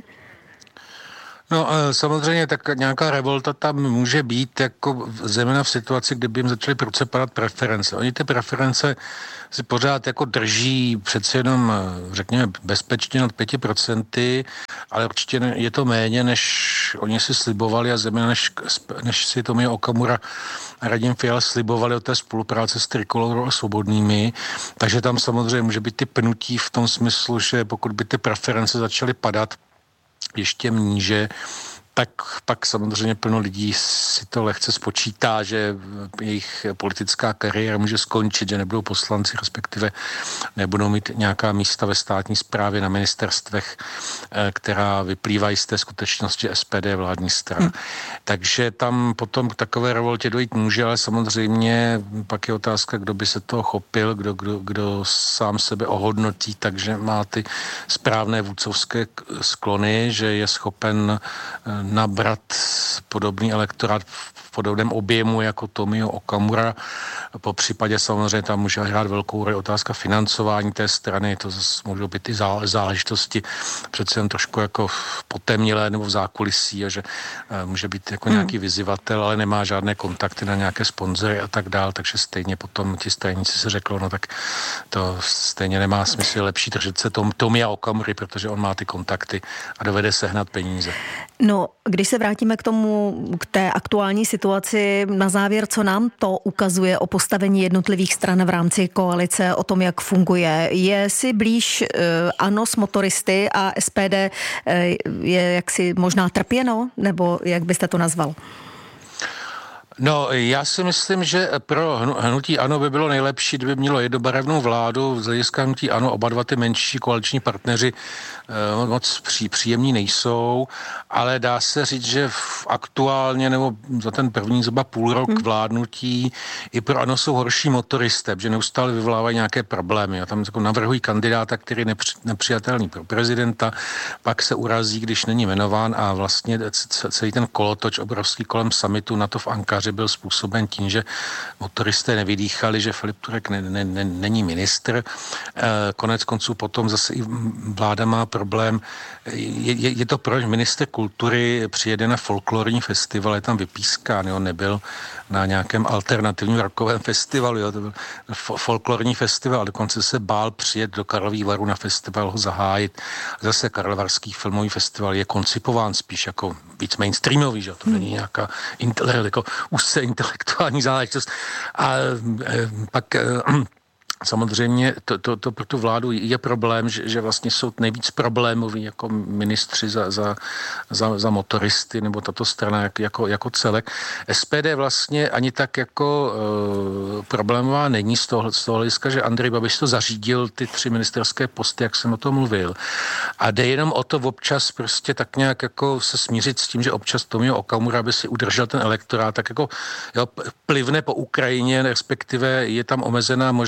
No samozřejmě tak nějaká revolta tam může být jako zejména v situaci, kdyby jim začaly prudce padat preference. Oni ty preference si pořád jako drží přece jenom, řekněme, bezpečně nad pěti procenty, ale určitě je to méně, než oni si slibovali a zejména než, než si Tomio Okamura a Radim Fiala slibovali o té spolupráce s Trikolorou a Svobodnými. Takže tam samozřejmě může být ty pnutí v tom smyslu, že pokud by ty preference začaly padat ještě níže, tak pak samozřejmě plno lidí si to lehce spočítá, že jejich politická kariéra může skončit, že nebudou poslanci, respektive nebudou mít nějaká místa ve státní správě na ministerstvech, která vyplývají z té skutečnosti S P D vládní strana. Hmm. Takže tam potom k takové revoltě dojít může, ale samozřejmě pak je otázka, kdo by se toho chopil, kdo, kdo, kdo sám sebe ohodnotí, takže má ty správné vůdcovské sklony, že je schopen nabrat podobný elektorát v podobném objemu jako Tomio Okamura. Po případě samozřejmě tam může hrát velkou roli otázka financování té strany, to zase můžou být i záležitosti přece jen trošku jako potemnilé nebo v zákulisí a že může být jako hmm. nějaký vyzývatel, ale nemá žádné kontakty na nějaké sponzory a tak dál, takže stejně potom ti stranici se řeklo, no tak to stejně nemá smysl, lepší držet se tom Tomia Okamury, protože on má ty kontakty a dovede sehnat peníze. No, když se vrátíme k tomu, k té aktuální situaci, na závěr, co nám to ukazuje o postavení jednotlivých stran v rámci koalice, o tom, jak funguje. Je si blíž uh, ANO s motoristy a S P D uh, je jaksi možná trpěno, nebo jak byste to nazval? No, já si myslím, že pro hnutí ANO by bylo nejlepší, kdyby mělo jednobarevnou vládu. Z hlediska hnutí ANO oba dva ty menší koaliční partneři eh, moc pří, příjemní nejsou, ale dá se říct, že v aktuálně nebo za ten první zhruba půl rok hmm. vládnutí i pro ANO jsou horší motoristé, že neustále vyvolávají nějaké problémy. A tam jako navrhují kandidáta, který je nepři, nepřijatelný pro prezidenta, pak se urazí, když není jmenován a vlastně celý ten kolotoč obrovský kolem summitu NATO v Ankaře byl způsoben tím, že motoristé nevydýchali, že Filip Turek ne, ne, ne, není ministr. Konec konců potom zase i vláda má problém. Je, je, je to proč ministr kultury přijede na folklorní festival, je tam vypískán, jo, nebyl na nějakém alternativním rokovém festivalu, jo, to byl folklorní festival, dokonce se bál přijet do Karlových Varů na festival ho zahájit. Zase Karlovarský filmový festival je koncipován spíš jako víc mainstreamový, že to není nějaká intel, jako úzce intelektuální záležitost. A e, pak e, samozřejmě to, to, to pro tu vládu je problém, že, že vlastně jsou nejvíc problémoví jako ministři za, za, za, za motoristy nebo tato strana jak, jako, jako celek. S P D vlastně ani tak jako e, problémová není z toho, z toho hlediska, že Andrej Babiš to zařídil ty tři ministerské posty, jak jsem o tom mluvil. A jde jenom o to občas prostě tak nějak jako se smířit s tím, že občas Tomio Okamura by si udržel ten elektorát, tak jako jo, plivne po Ukrajině, respektive je tam omezená možnost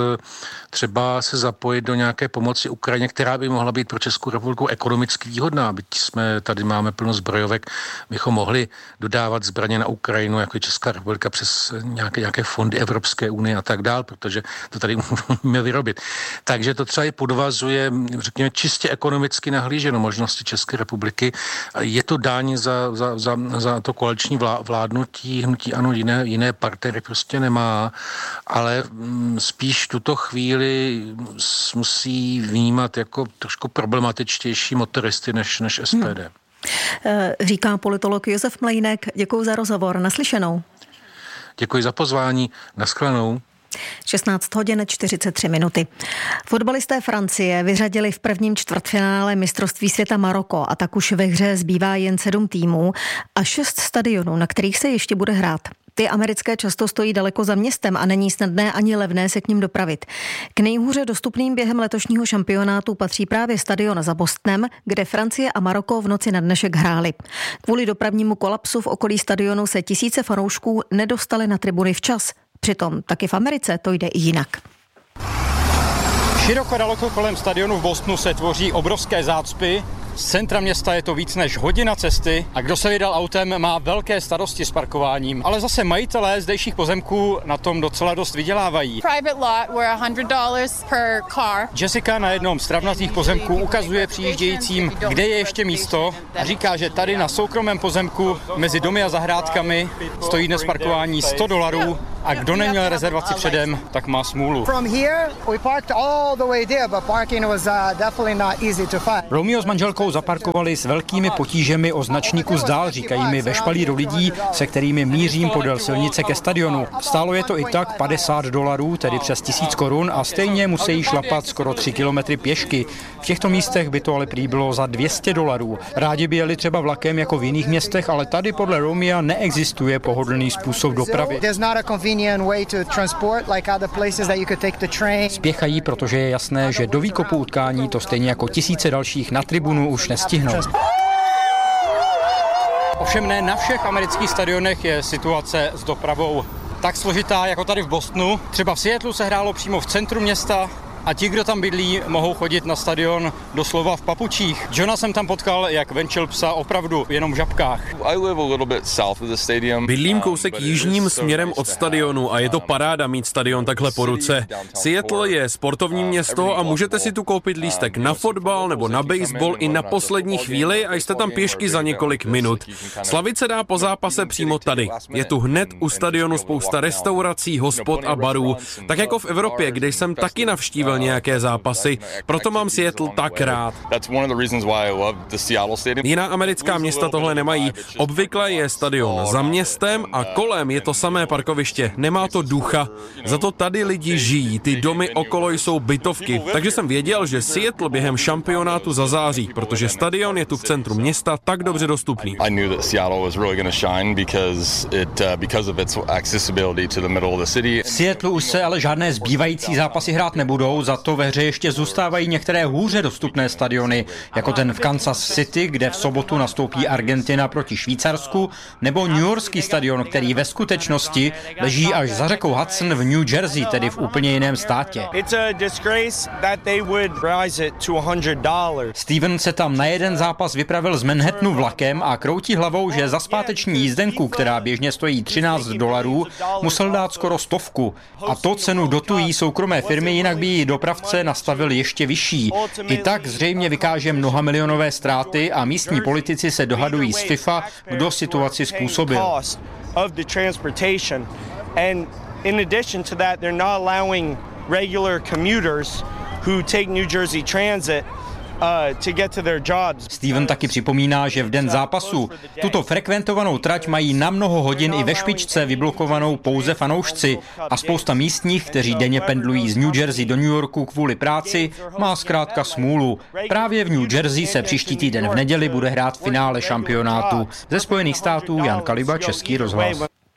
třeba se zapojit do nějaké pomoci Ukrajině, která by mohla být pro Českou republiku ekonomicky výhodná. Byť jsme tady máme plno zbrojovek, bychom mohli dodávat zbraně na Ukrajinu, jako Česká republika, přes nějaké, nějaké fondy Evropské unie a tak dál, protože to tady můžeme vyrobit. Takže to třeba i podvazuje, řekněme, čistě ekonomicky nahlíženo možnosti České republiky. Je to dáň za, za, za, za to koaliční vládnutí, hnutí ANO, jiné, jiné partnery prostě nemá, ale spíš tuto chvíli musí vnímat jako trošku problematičtější motoristy než, než S P D. Hmm. Říká politolog Josef Mlejnek. Děkuji za rozhovor. Naslyšenou. Děkuji za pozvání. Naschledanou. šestnáct hodin čtyřicet tři minuty. Fotbalisté Francie vyřadili v prvním čtvrtfinále mistrovství světa Maroko a tak už ve hře zbývá jen sedm týmů a šest stadionů, na kterých se ještě bude hrát. Ty americké často stojí daleko za městem a není snadné ani levné se k ním dopravit. K nejhůře dostupným během letošního šampionátu patří právě stadion za Bostonem, kde Francie a Maroko v noci na dnešek hráli. Kvůli dopravnímu kolapsu v okolí stadionu se tisíce fanoušků nedostali na tribuny včas. Přitom taky v Americe to jde i jinak. Široko daleko kolem stadionu v Bostonu se tvoří obrovské zácpy. Z centra města je to víc než hodina cesty a kdo se vydal autem, má velké starosti s parkováním. Ale zase majitelé zdejších pozemků na tom docela dost vydělávají. Jessica na jednom z travnatých pozemků ukazuje přijíždějícím, kde je ještě místo a říká, že tady na soukromém pozemku mezi domy a zahrádkami stojí dnes parkování sto dolarů a kdo neměl rezervaci předem, tak má smůlu. Romeo s manželkou zaparkovali s velkými potížemi o značný kus dál, říkají mi ve špalíru lidí, se kterými mířím podél silnice ke stadionu. Stálo je to i tak padesát dolarů, tedy přes tisíc korun a stejně musí šlapat skoro tři kilometry pěšky. V těchto místech by to ale prý bylo za dvě stě dolarů. Rádi by jeli třeba vlakem jako v jiných městech, ale tady podle Romea neexistuje pohodlný způsob dopravy. Spěchají, protože je jasné, že do výkopu utkání to stejně jako tisíce dalších na tribunu už nestihnou. Ovšem ne na všech amerických stadionech je situace s dopravou tak složitá jako tady v Bostonu. Třeba v Seattlu se hrálo přímo v centru města a ti, kdo tam bydlí, mohou chodit na stadion doslova v papučích. Johna jsem tam potkal, jak venčil psa opravdu jenom v žabkách. Bydlím kousek jižním směrem od stadionu a je to paráda mít stadion takhle po ruce. Seattle je sportovní město a můžete si tu koupit lístek na fotbal nebo na baseball i na poslední chvíli a jste tam pěšky za několik minut. Slavit se dá po zápase přímo tady. Je tu hned u stadionu spousta restaurací, hospod a barů. Tak jako v Evropě, kde jsem taky navštívil nějaké zápasy, proto mám Seattle tak rád. Jiná americká města tohle nemají. Obvykle je stadion za městem a kolem je to samé parkoviště. Nemá to ducha. Za to tady lidi žijí. Ty domy okolo jsou bytovky. Takže jsem věděl, že Seattle během šampionátu zazáří, protože stadion je tu v centru města tak dobře dostupný. V Seattle už se ale žádné zbývající zápasy hrát nebudou, za to ve hře ještě zůstávají některé hůře dostupné stadiony, jako ten v Kansas City, kde v sobotu nastoupí Argentina proti Švýcarsku, nebo newyorský stadion, který ve skutečnosti leží až za řekou Hudson v New Jersey, tedy v úplně jiném státě. Steven se tam na jeden zápas vypravil z Manhattanu vlakem a kroutí hlavou, že za zpáteční jízdenku, která běžně stojí třináct dolarů, musel dát skoro stovku. A to cenu dotují soukromé firmy, jinak by ji dopravce nastavil ještě vyšší. I tak zřejmě vykáže mnoha milionové ztráty a místní politici se dohadují s FIFA, kdo situaci způsobil. Steven taky připomíná, že v den zápasu tuto frekventovanou trať mají na mnoho hodin i ve špičce vyblokovanou pouze fanoušci a spousta místních, kteří denně pendlují z New Jersey do New Yorku kvůli práci, má zkrátka smůlu. Právě v New Jersey se příští týden v neděli bude hrát finále šampionátu. Ze Spojených států Jan Kaliba, Český rozhlas.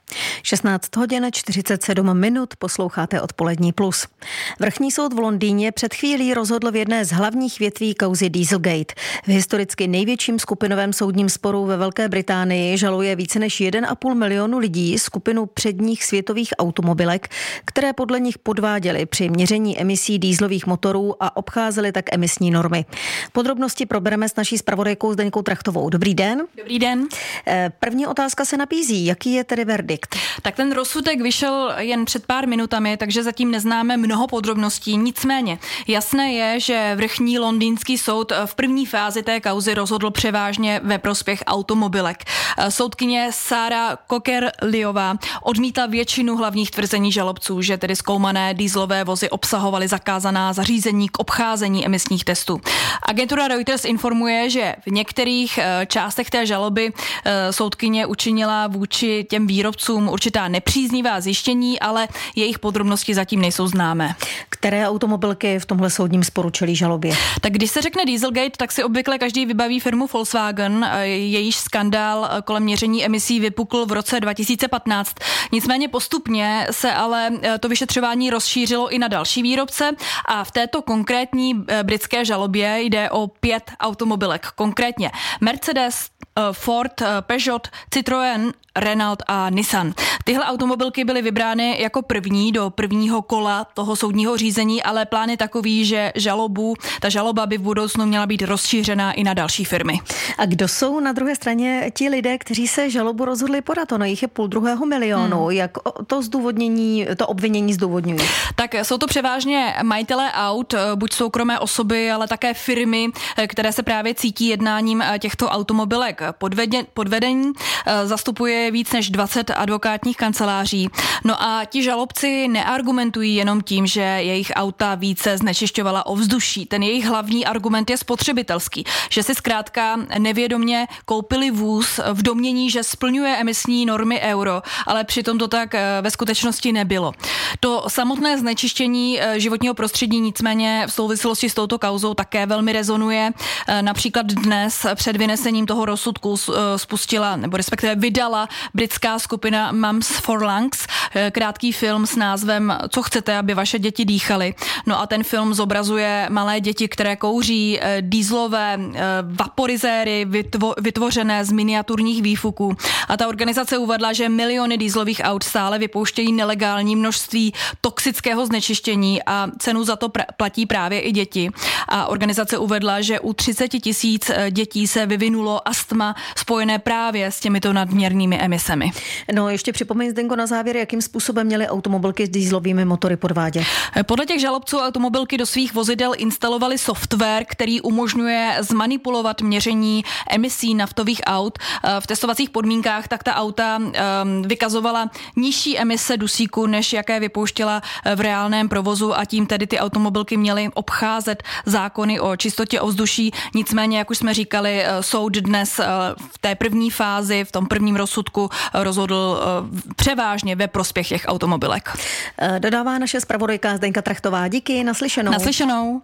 šestnáct hodin čtyřicet sedm minut, posloucháte Odpolední plus. Vrchní soud v Londýně před chvílí rozhodl v jedné z hlavních větví kauzy Dieselgate. V historicky největším skupinovém soudním sporu ve Velké Británii žaluje více než jeden a půl milionu lidí skupinu předních světových automobilek, které podle nich podváděly při měření emisí dieselových motorů a obcházely tak emisní normy. Podrobnosti probereme s naší zpravodajkou Zdeňkou Trachtovou. Dobrý den. Dobrý den. První otázka se nabízí. Jaký je tedy verdikt? Tak ten rozsudek vyšel jen před pár minutami, takže zatím neznáme mnoho podrobností. Nicméně jasné je, že vrchní londýnský soud v první fázi té kauzy rozhodl převážně ve prospěch automobilek. Soudkyně Sarah Cocker-Leeová odmítla většinu hlavních tvrzení žalobců, že tedy zkoumané dieselové vozy obsahovaly zakázaná zařízení k obcházení emisních testů. Agentura Reuters informuje, že v některých částech té žaloby soudkyně učinila vůči těm výrobcům určitá nepříznivá zjištění, ale jejich podrobnosti zatím nejsou známé. Které automobilky v tomhle soudním sporu čelí žalobě? Tak když se řekne Dieselgate, tak si obvykle každý vybaví firmu Volkswagen, jejíž skandál kolem měření emisí vypukl v roce dva tisíce patnáct. Nicméně postupně se ale to vyšetřování rozšířilo i na další výrobce a v této konkrétní britské žalobě jde o pět automobilek, konkrétně Mercedes, Ford, Peugeot, Citroën, Renault a Nissan. Tyhle automobilky byly vybrány jako první do prvního kola toho soudního řízení, ale plán je takový, že žalobu, ta žaloba by v budoucnu měla být rozšířená i na další firmy. A kdo jsou na druhé straně ti lidé, kteří se žalobu rozhodli podat? Ono jich je půl druhého milionu. Hmm. Jak to zdůvodnění, to obvinění zdůvodňují? Tak jsou to převážně majitelé aut, buď soukromé osoby, ale také firmy, které se právě cítí jednáním těchto automobilek podvedení. Zastupuje víc než dvacet advokátních kanceláří. No a ti žalobci neargumentují jenom tím, že jejich auta více znečišťovala ovzduší. Ten jejich hlavní argument je spotřebitelský, že si zkrátka nevědomě koupili vůz v domnění, že splňuje emisní normy euro, ale přitom to tak ve skutečnosti nebylo. To samotné znečištění životního prostředí nicméně v souvislosti s touto kauzou také velmi rezonuje. Například dnes před vynesením toho rozsudku spustila, nebo respektive vydala britská skupina Mums for Lungs krátký film s názvem Co chcete, aby vaše děti dýchaly. No a ten film zobrazuje malé děti, které kouří dieselové vaporizéry vytvo, vytvořené z miniaturních výfuků. A ta organizace uvedla, že miliony dieselových aut stále vypouštějí nelegální množství toxického znečištění a cenu za to pr- platí právě i děti. A organizace uvedla, že u třicet tisíc dětí se vyvinulo astma spojené právě s těmito nadměrnými emisemi. No ještě připomeň, Zdenko, na závěr, jakým způsobem měly automobilky s dieselovými motory podvádět. Podle těch žalobců automobilky do svých vozidel instalovaly software, který umožňuje zmanipulovat měření emisí naftových aut. V testovacích podmínkách tak ta auta vykazovala nižší emise dusíku, než jaké vypouštěla v reálném provozu a tím tedy ty automobilky měly obcházet zákony o čistotě ovzduší. Nicméně, jak už jsme říkali, soud dnes v té první fázi, v tom prvním rozsudku rozhodl převážně ve prospěch těch automobilek. Dodává naše zpravodajka Zdenka Trachtová. Díky, naslyšenou. Naslyšenou.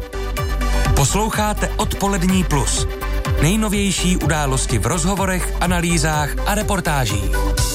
Posloucháte Odpolední plus. Nejnovější události v rozhovorech, analýzách a reportážích.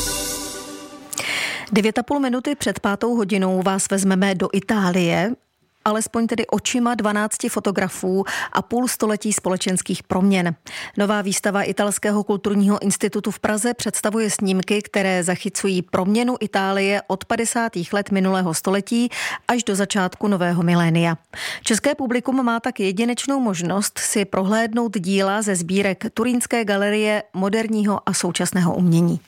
Devět a půl minuty před pátou hodinou vás vezmeme do Itálie, alespoň tedy očima dvanácti fotografů a půl století společenských proměn. Nová výstava Italského kulturního institutu v Praze představuje snímky, které zachycují proměnu Itálie od padesátých let minulého století až do začátku nového milénia. České publikum má tak jedinečnou možnost si prohlédnout díla ze sbírek Turínské galerie moderního a současného umění.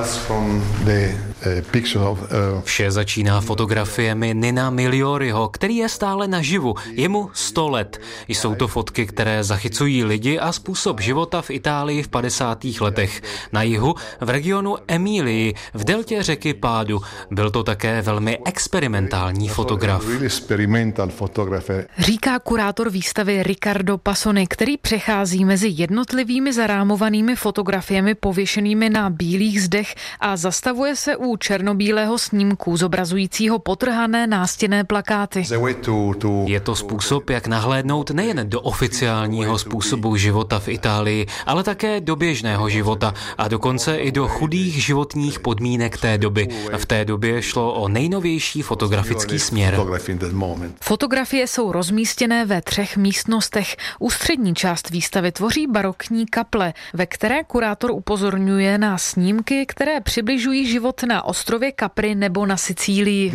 Vše začíná fotografiemi Nina Miglioriho, který je stále naživu. Je mu sto let. Jsou to fotky, které zachycují lidi a způsob života v Itálii v padesátých letech. Na jihu, v regionu Emílii, v deltě řeky Pádu. Byl to také velmi experimentální fotograf. Říká kurátor výstavy Riccardo Passoni, který přechází mezi jednotlivými zarámovanými fotografiemi pověšenými na bílých zdech lidech a zastavuje se u černobílého snímku zobrazujícího potrhané nástěnné plakáty. Je to způsob, jak nahlédnout nejen do oficiálního způsobu života v Itálii, ale také do běžného života a dokonce i do chudých životních podmínek té doby. V té době šlo o nejnovější fotografický směr. Fotografie jsou rozmístěné ve třech místnostech. Ústřední část výstavy tvoří barokní kaple, ve které kurátor upozorňuje na snímky, které přibližují život na ostrově Capri nebo na Sicílii.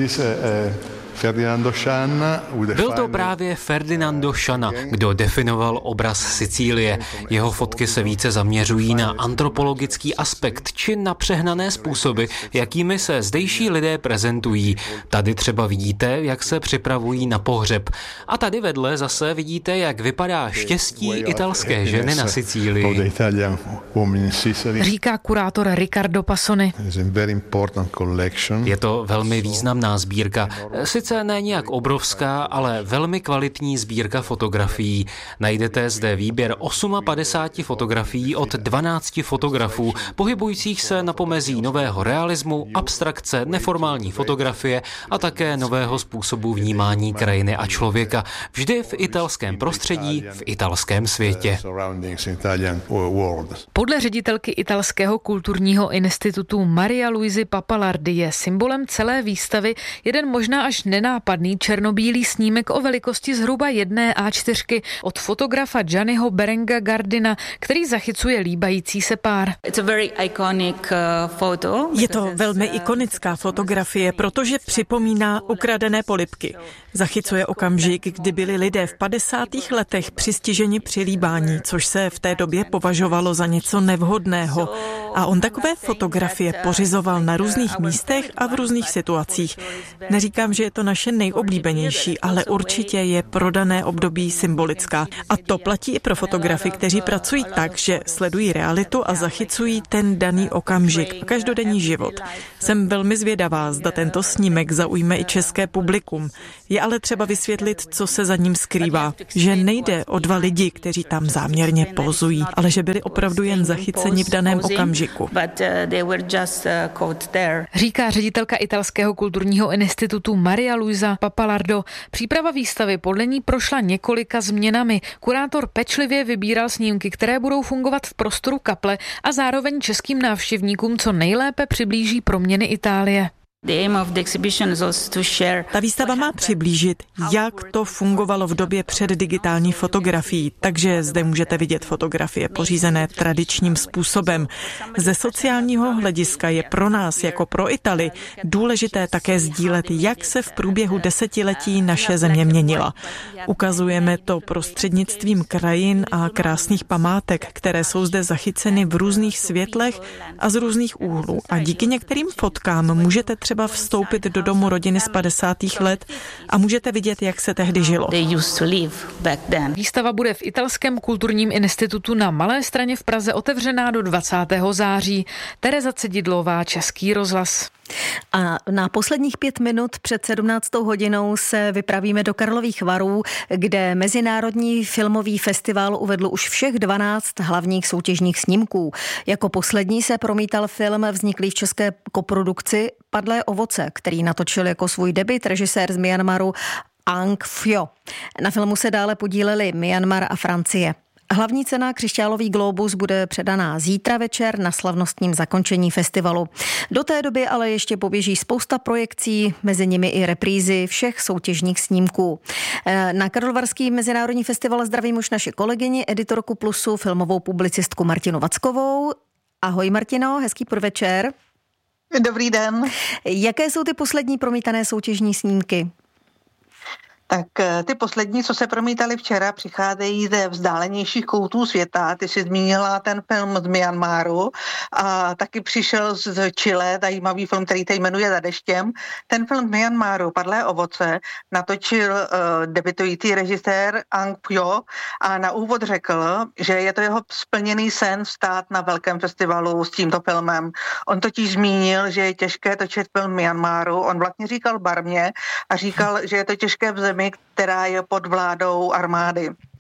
Byl to právě Ferdinando Scianna, kdo definoval obraz Sicílie. Jeho fotky se více zaměřují na antropologický aspekt či na přehnané způsoby, jakými se zdejší lidé prezentují. Tady třeba vidíte, jak se připravují na pohřeb. A tady vedle zase vidíte, jak vypadá štěstí italské ženy na Sicílii. Říká kurátor Riccardo Passoni. Je to velmi významná sbírka. Sice ne nějak obrovská, ale velmi kvalitní sbírka fotografií. Najdete zde výběr padesáti osmi fotografií od dvanácti fotografů, pohybujících se na pomezí nového realismu, abstrakce, neformální fotografie a také nového způsobu vnímání krajiny a člověka. Vždy v italském prostředí, v italském světě. Podle ředitelky Italského kulturního institutu Maria Luisi Papalardi je symbolem celé výstavy jeden možná až nenápadný černobílý snímek o velikosti zhruba jedné á čtyři od fotografa Gianniho Berenga Gardina, který zachycuje líbající se pár. Je to velmi ikonická fotografie, protože připomíná ukradené polibky. Zachycuje okamžik, kdy byli lidé v padesátých letech přistiženi při líbání, což se v té době považovalo za něco nevhodného. A on takové fotografie pořizoval na různých místech a v různých situacích. Neříkám, že je to naše nejoblíbenější, ale určitě je pro dané období symbolická. A to platí i pro fotografy, kteří pracují tak, že sledují realitu a zachycují ten daný okamžik, každodenní život. Jsem velmi zvědavá, zda tento snímek zaujme i české publikum. Je ale třeba vysvětlit, co se za ním skrývá. Že nejde o dva lidi, kteří tam záměrně pozují, ale že byli opravdu jen zachyceni v daném okamžiku. Říká ředitelka Italského kulturního institutu Maria Luisa Papalardo. Příprava výstavy podle ní prošla několika změnami. Kurátor pečlivě vybíral snímky, které budou fungovat v prostoru kaple a zároveň českým návštěvníkům co nejlépe přiblíží proměny Itálie. Ta výstava má přiblížit, jak to fungovalo v době před digitální fotografií, takže zde můžete vidět fotografie pořízené tradičním způsobem. Ze sociálního hlediska je pro nás, jako pro Italy, důležité také sdílet, jak se v průběhu desetiletí naše země měnila. Ukazujeme to prostřednictvím krajin a krásných památek, které jsou zde zachyceny v různých světlech a z různých úhlů. A díky některým fotkám můžete třeba vstoupit do domu rodiny z padesátých let a můžete vidět, jak se tehdy žilo. Výstava bude v Italském kulturním institutu na Malé Straně v Praze otevřená do dvacátého září. Tereza Cedidlová, Český rozhlas. A na posledních pět minut před sedmnáctou hodinou se vypravíme do Karlových Varů, kde Mezinárodní filmový festival uvedl už všech dvanáct hlavních soutěžních snímků. Jako poslední se promítal film vzniklý v české koprodukci Padlé ovoce, který natočil jako svůj debut režisér z Myanmaru Aung Fyo. Na filmu se dále podíleli Myanmar a Francie. Hlavní cena Křišťálový glóbus bude předaná zítra večer na slavnostním zakončení festivalu. Do té doby ale ještě poběží spousta projekcí, mezi nimi i reprízy všech soutěžních snímků. Na Karlovarský mezinárodní festival zdravím už naši kolegyni, editorku Plusu, filmovou publicistku Martinu Vackovou. Ahoj Martino, hezký podvečer. Dobrý den. Jaké jsou ty poslední promítané soutěžní snímky? Tak ty poslední, co se promítali včera, přicházejí ze vzdálenějších koutů světa. Ty jsi zmínila ten film z Myanmaru a taky přišel z Chile, zajímavý film, který se jmenuje Za deštěm. Ten film z Myanmaru, Padlé ovoce, natočil uh, debutující režisér Aung Fyo a na úvod řekl, že je to jeho splněný sen stát na velkém festivalu s tímto filmem. On totiž zmínil, že je těžké točit film v Myanmaru. On vlastně říkal barmě a říkal, že je to těžké v zemi, která je pod vládou armády.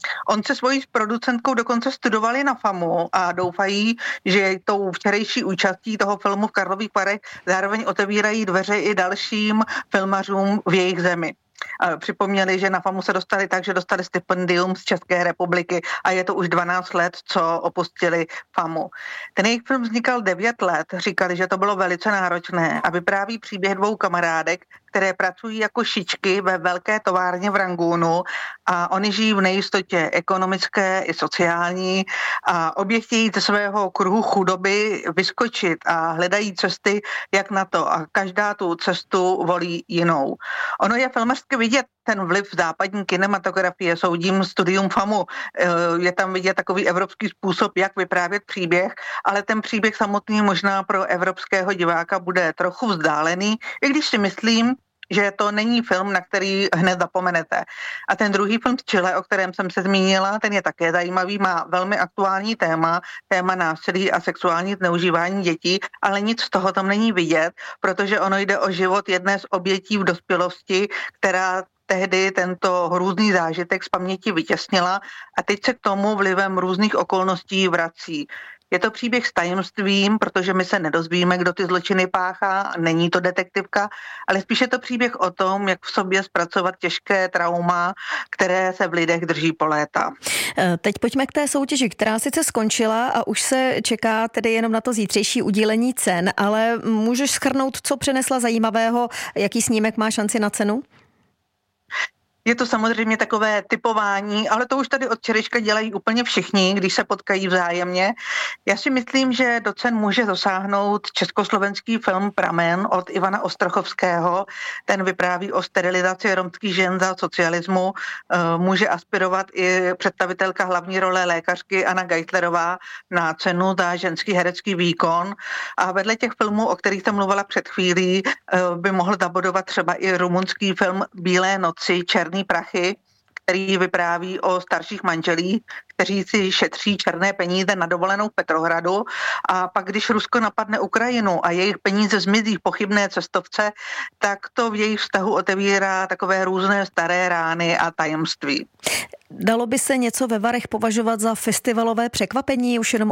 On se svojí producentkou dokonce studovali na FAMu a doufají, že tou včerejší účastí toho filmu v Karlových Varech zároveň otevírají dveře i dalším filmařům v jejich zemi. Připomněli, že na FAMu se dostali tak, že dostali stipendium z České republiky a je to už dvanáct let, co opustili FAMu. Ten jejich film vznikal devět let, říkali, že to bylo velice náročné a vypráví příběh dvou kamarádek, které pracují jako šičky ve velké továrně v Rangúnu a oni žijí v nejistotě ekonomické i sociální a obě chtějí ze svého kruhu chudoby vyskočit a hledají cesty, jak na to a každá tu cestu volí jinou. Ono je filmařsky vidět ten vliv západní kinematografie, soudím studium FAMu, je tam vidět takový evropský způsob, jak vyprávět příběh, ale ten příběh samotný možná pro evropského diváka bude trochu vzdálený, i když si myslím, že to není film, na který hned zapomenete. A ten druhý film z Chile, o kterém jsem se zmínila, ten je také zajímavý, má velmi aktuální téma, téma násilí a sexuální zneužívání dětí, ale nic z toho tam není vidět, protože ono jde o život jedné z obětí v dospělosti, která tehdy tento hrůzný zážitek z paměti vytěsnila a teď se k tomu vlivem různých okolností vrací. Je to příběh s tajemstvím, protože my se nedozvíme, kdo ty zločiny páchá, není to detektivka, ale spíš je to příběh o tom, jak v sobě zpracovat těžké trauma, které se v lidech drží po léta. Teď pojďme k té soutěži, která sice skončila a už se čeká tedy jenom na to zítřejší udílení cen, ale můžeš shrnout, co přinesla zajímavého, jaký snímek má šanci na cenu? Je to samozřejmě takové typování, ale to už tady od včerejška dělají úplně všichni, když se potkají vzájemně. Já si myslím, že do cen může dosáhnout československý film Pramen od Ivana Ostrochovského. Ten vypráví o sterilizaci romských žen za socialismu. Může aspirovat i představitelka hlavní role lékařky Anna Geislerová na cenu za ženský herecký výkon. A vedle těch filmů, o kterých jsem mluvila před chvílí, by mohl zabodovat třeba i rumunský film Bílé noci, Černý prachy, který vypráví o starších manželích, kteří si šetří černé peníze na dovolenou v Petrohradu a pak, když Rusko napadne Ukrajinu a jejich peníze zmizí v pochybné cestovce, tak to v jejich vztahu otevírá takové různé staré rány a tajemství. Dalo by se něco ve Varech považovat za festivalové překvapení, už jenom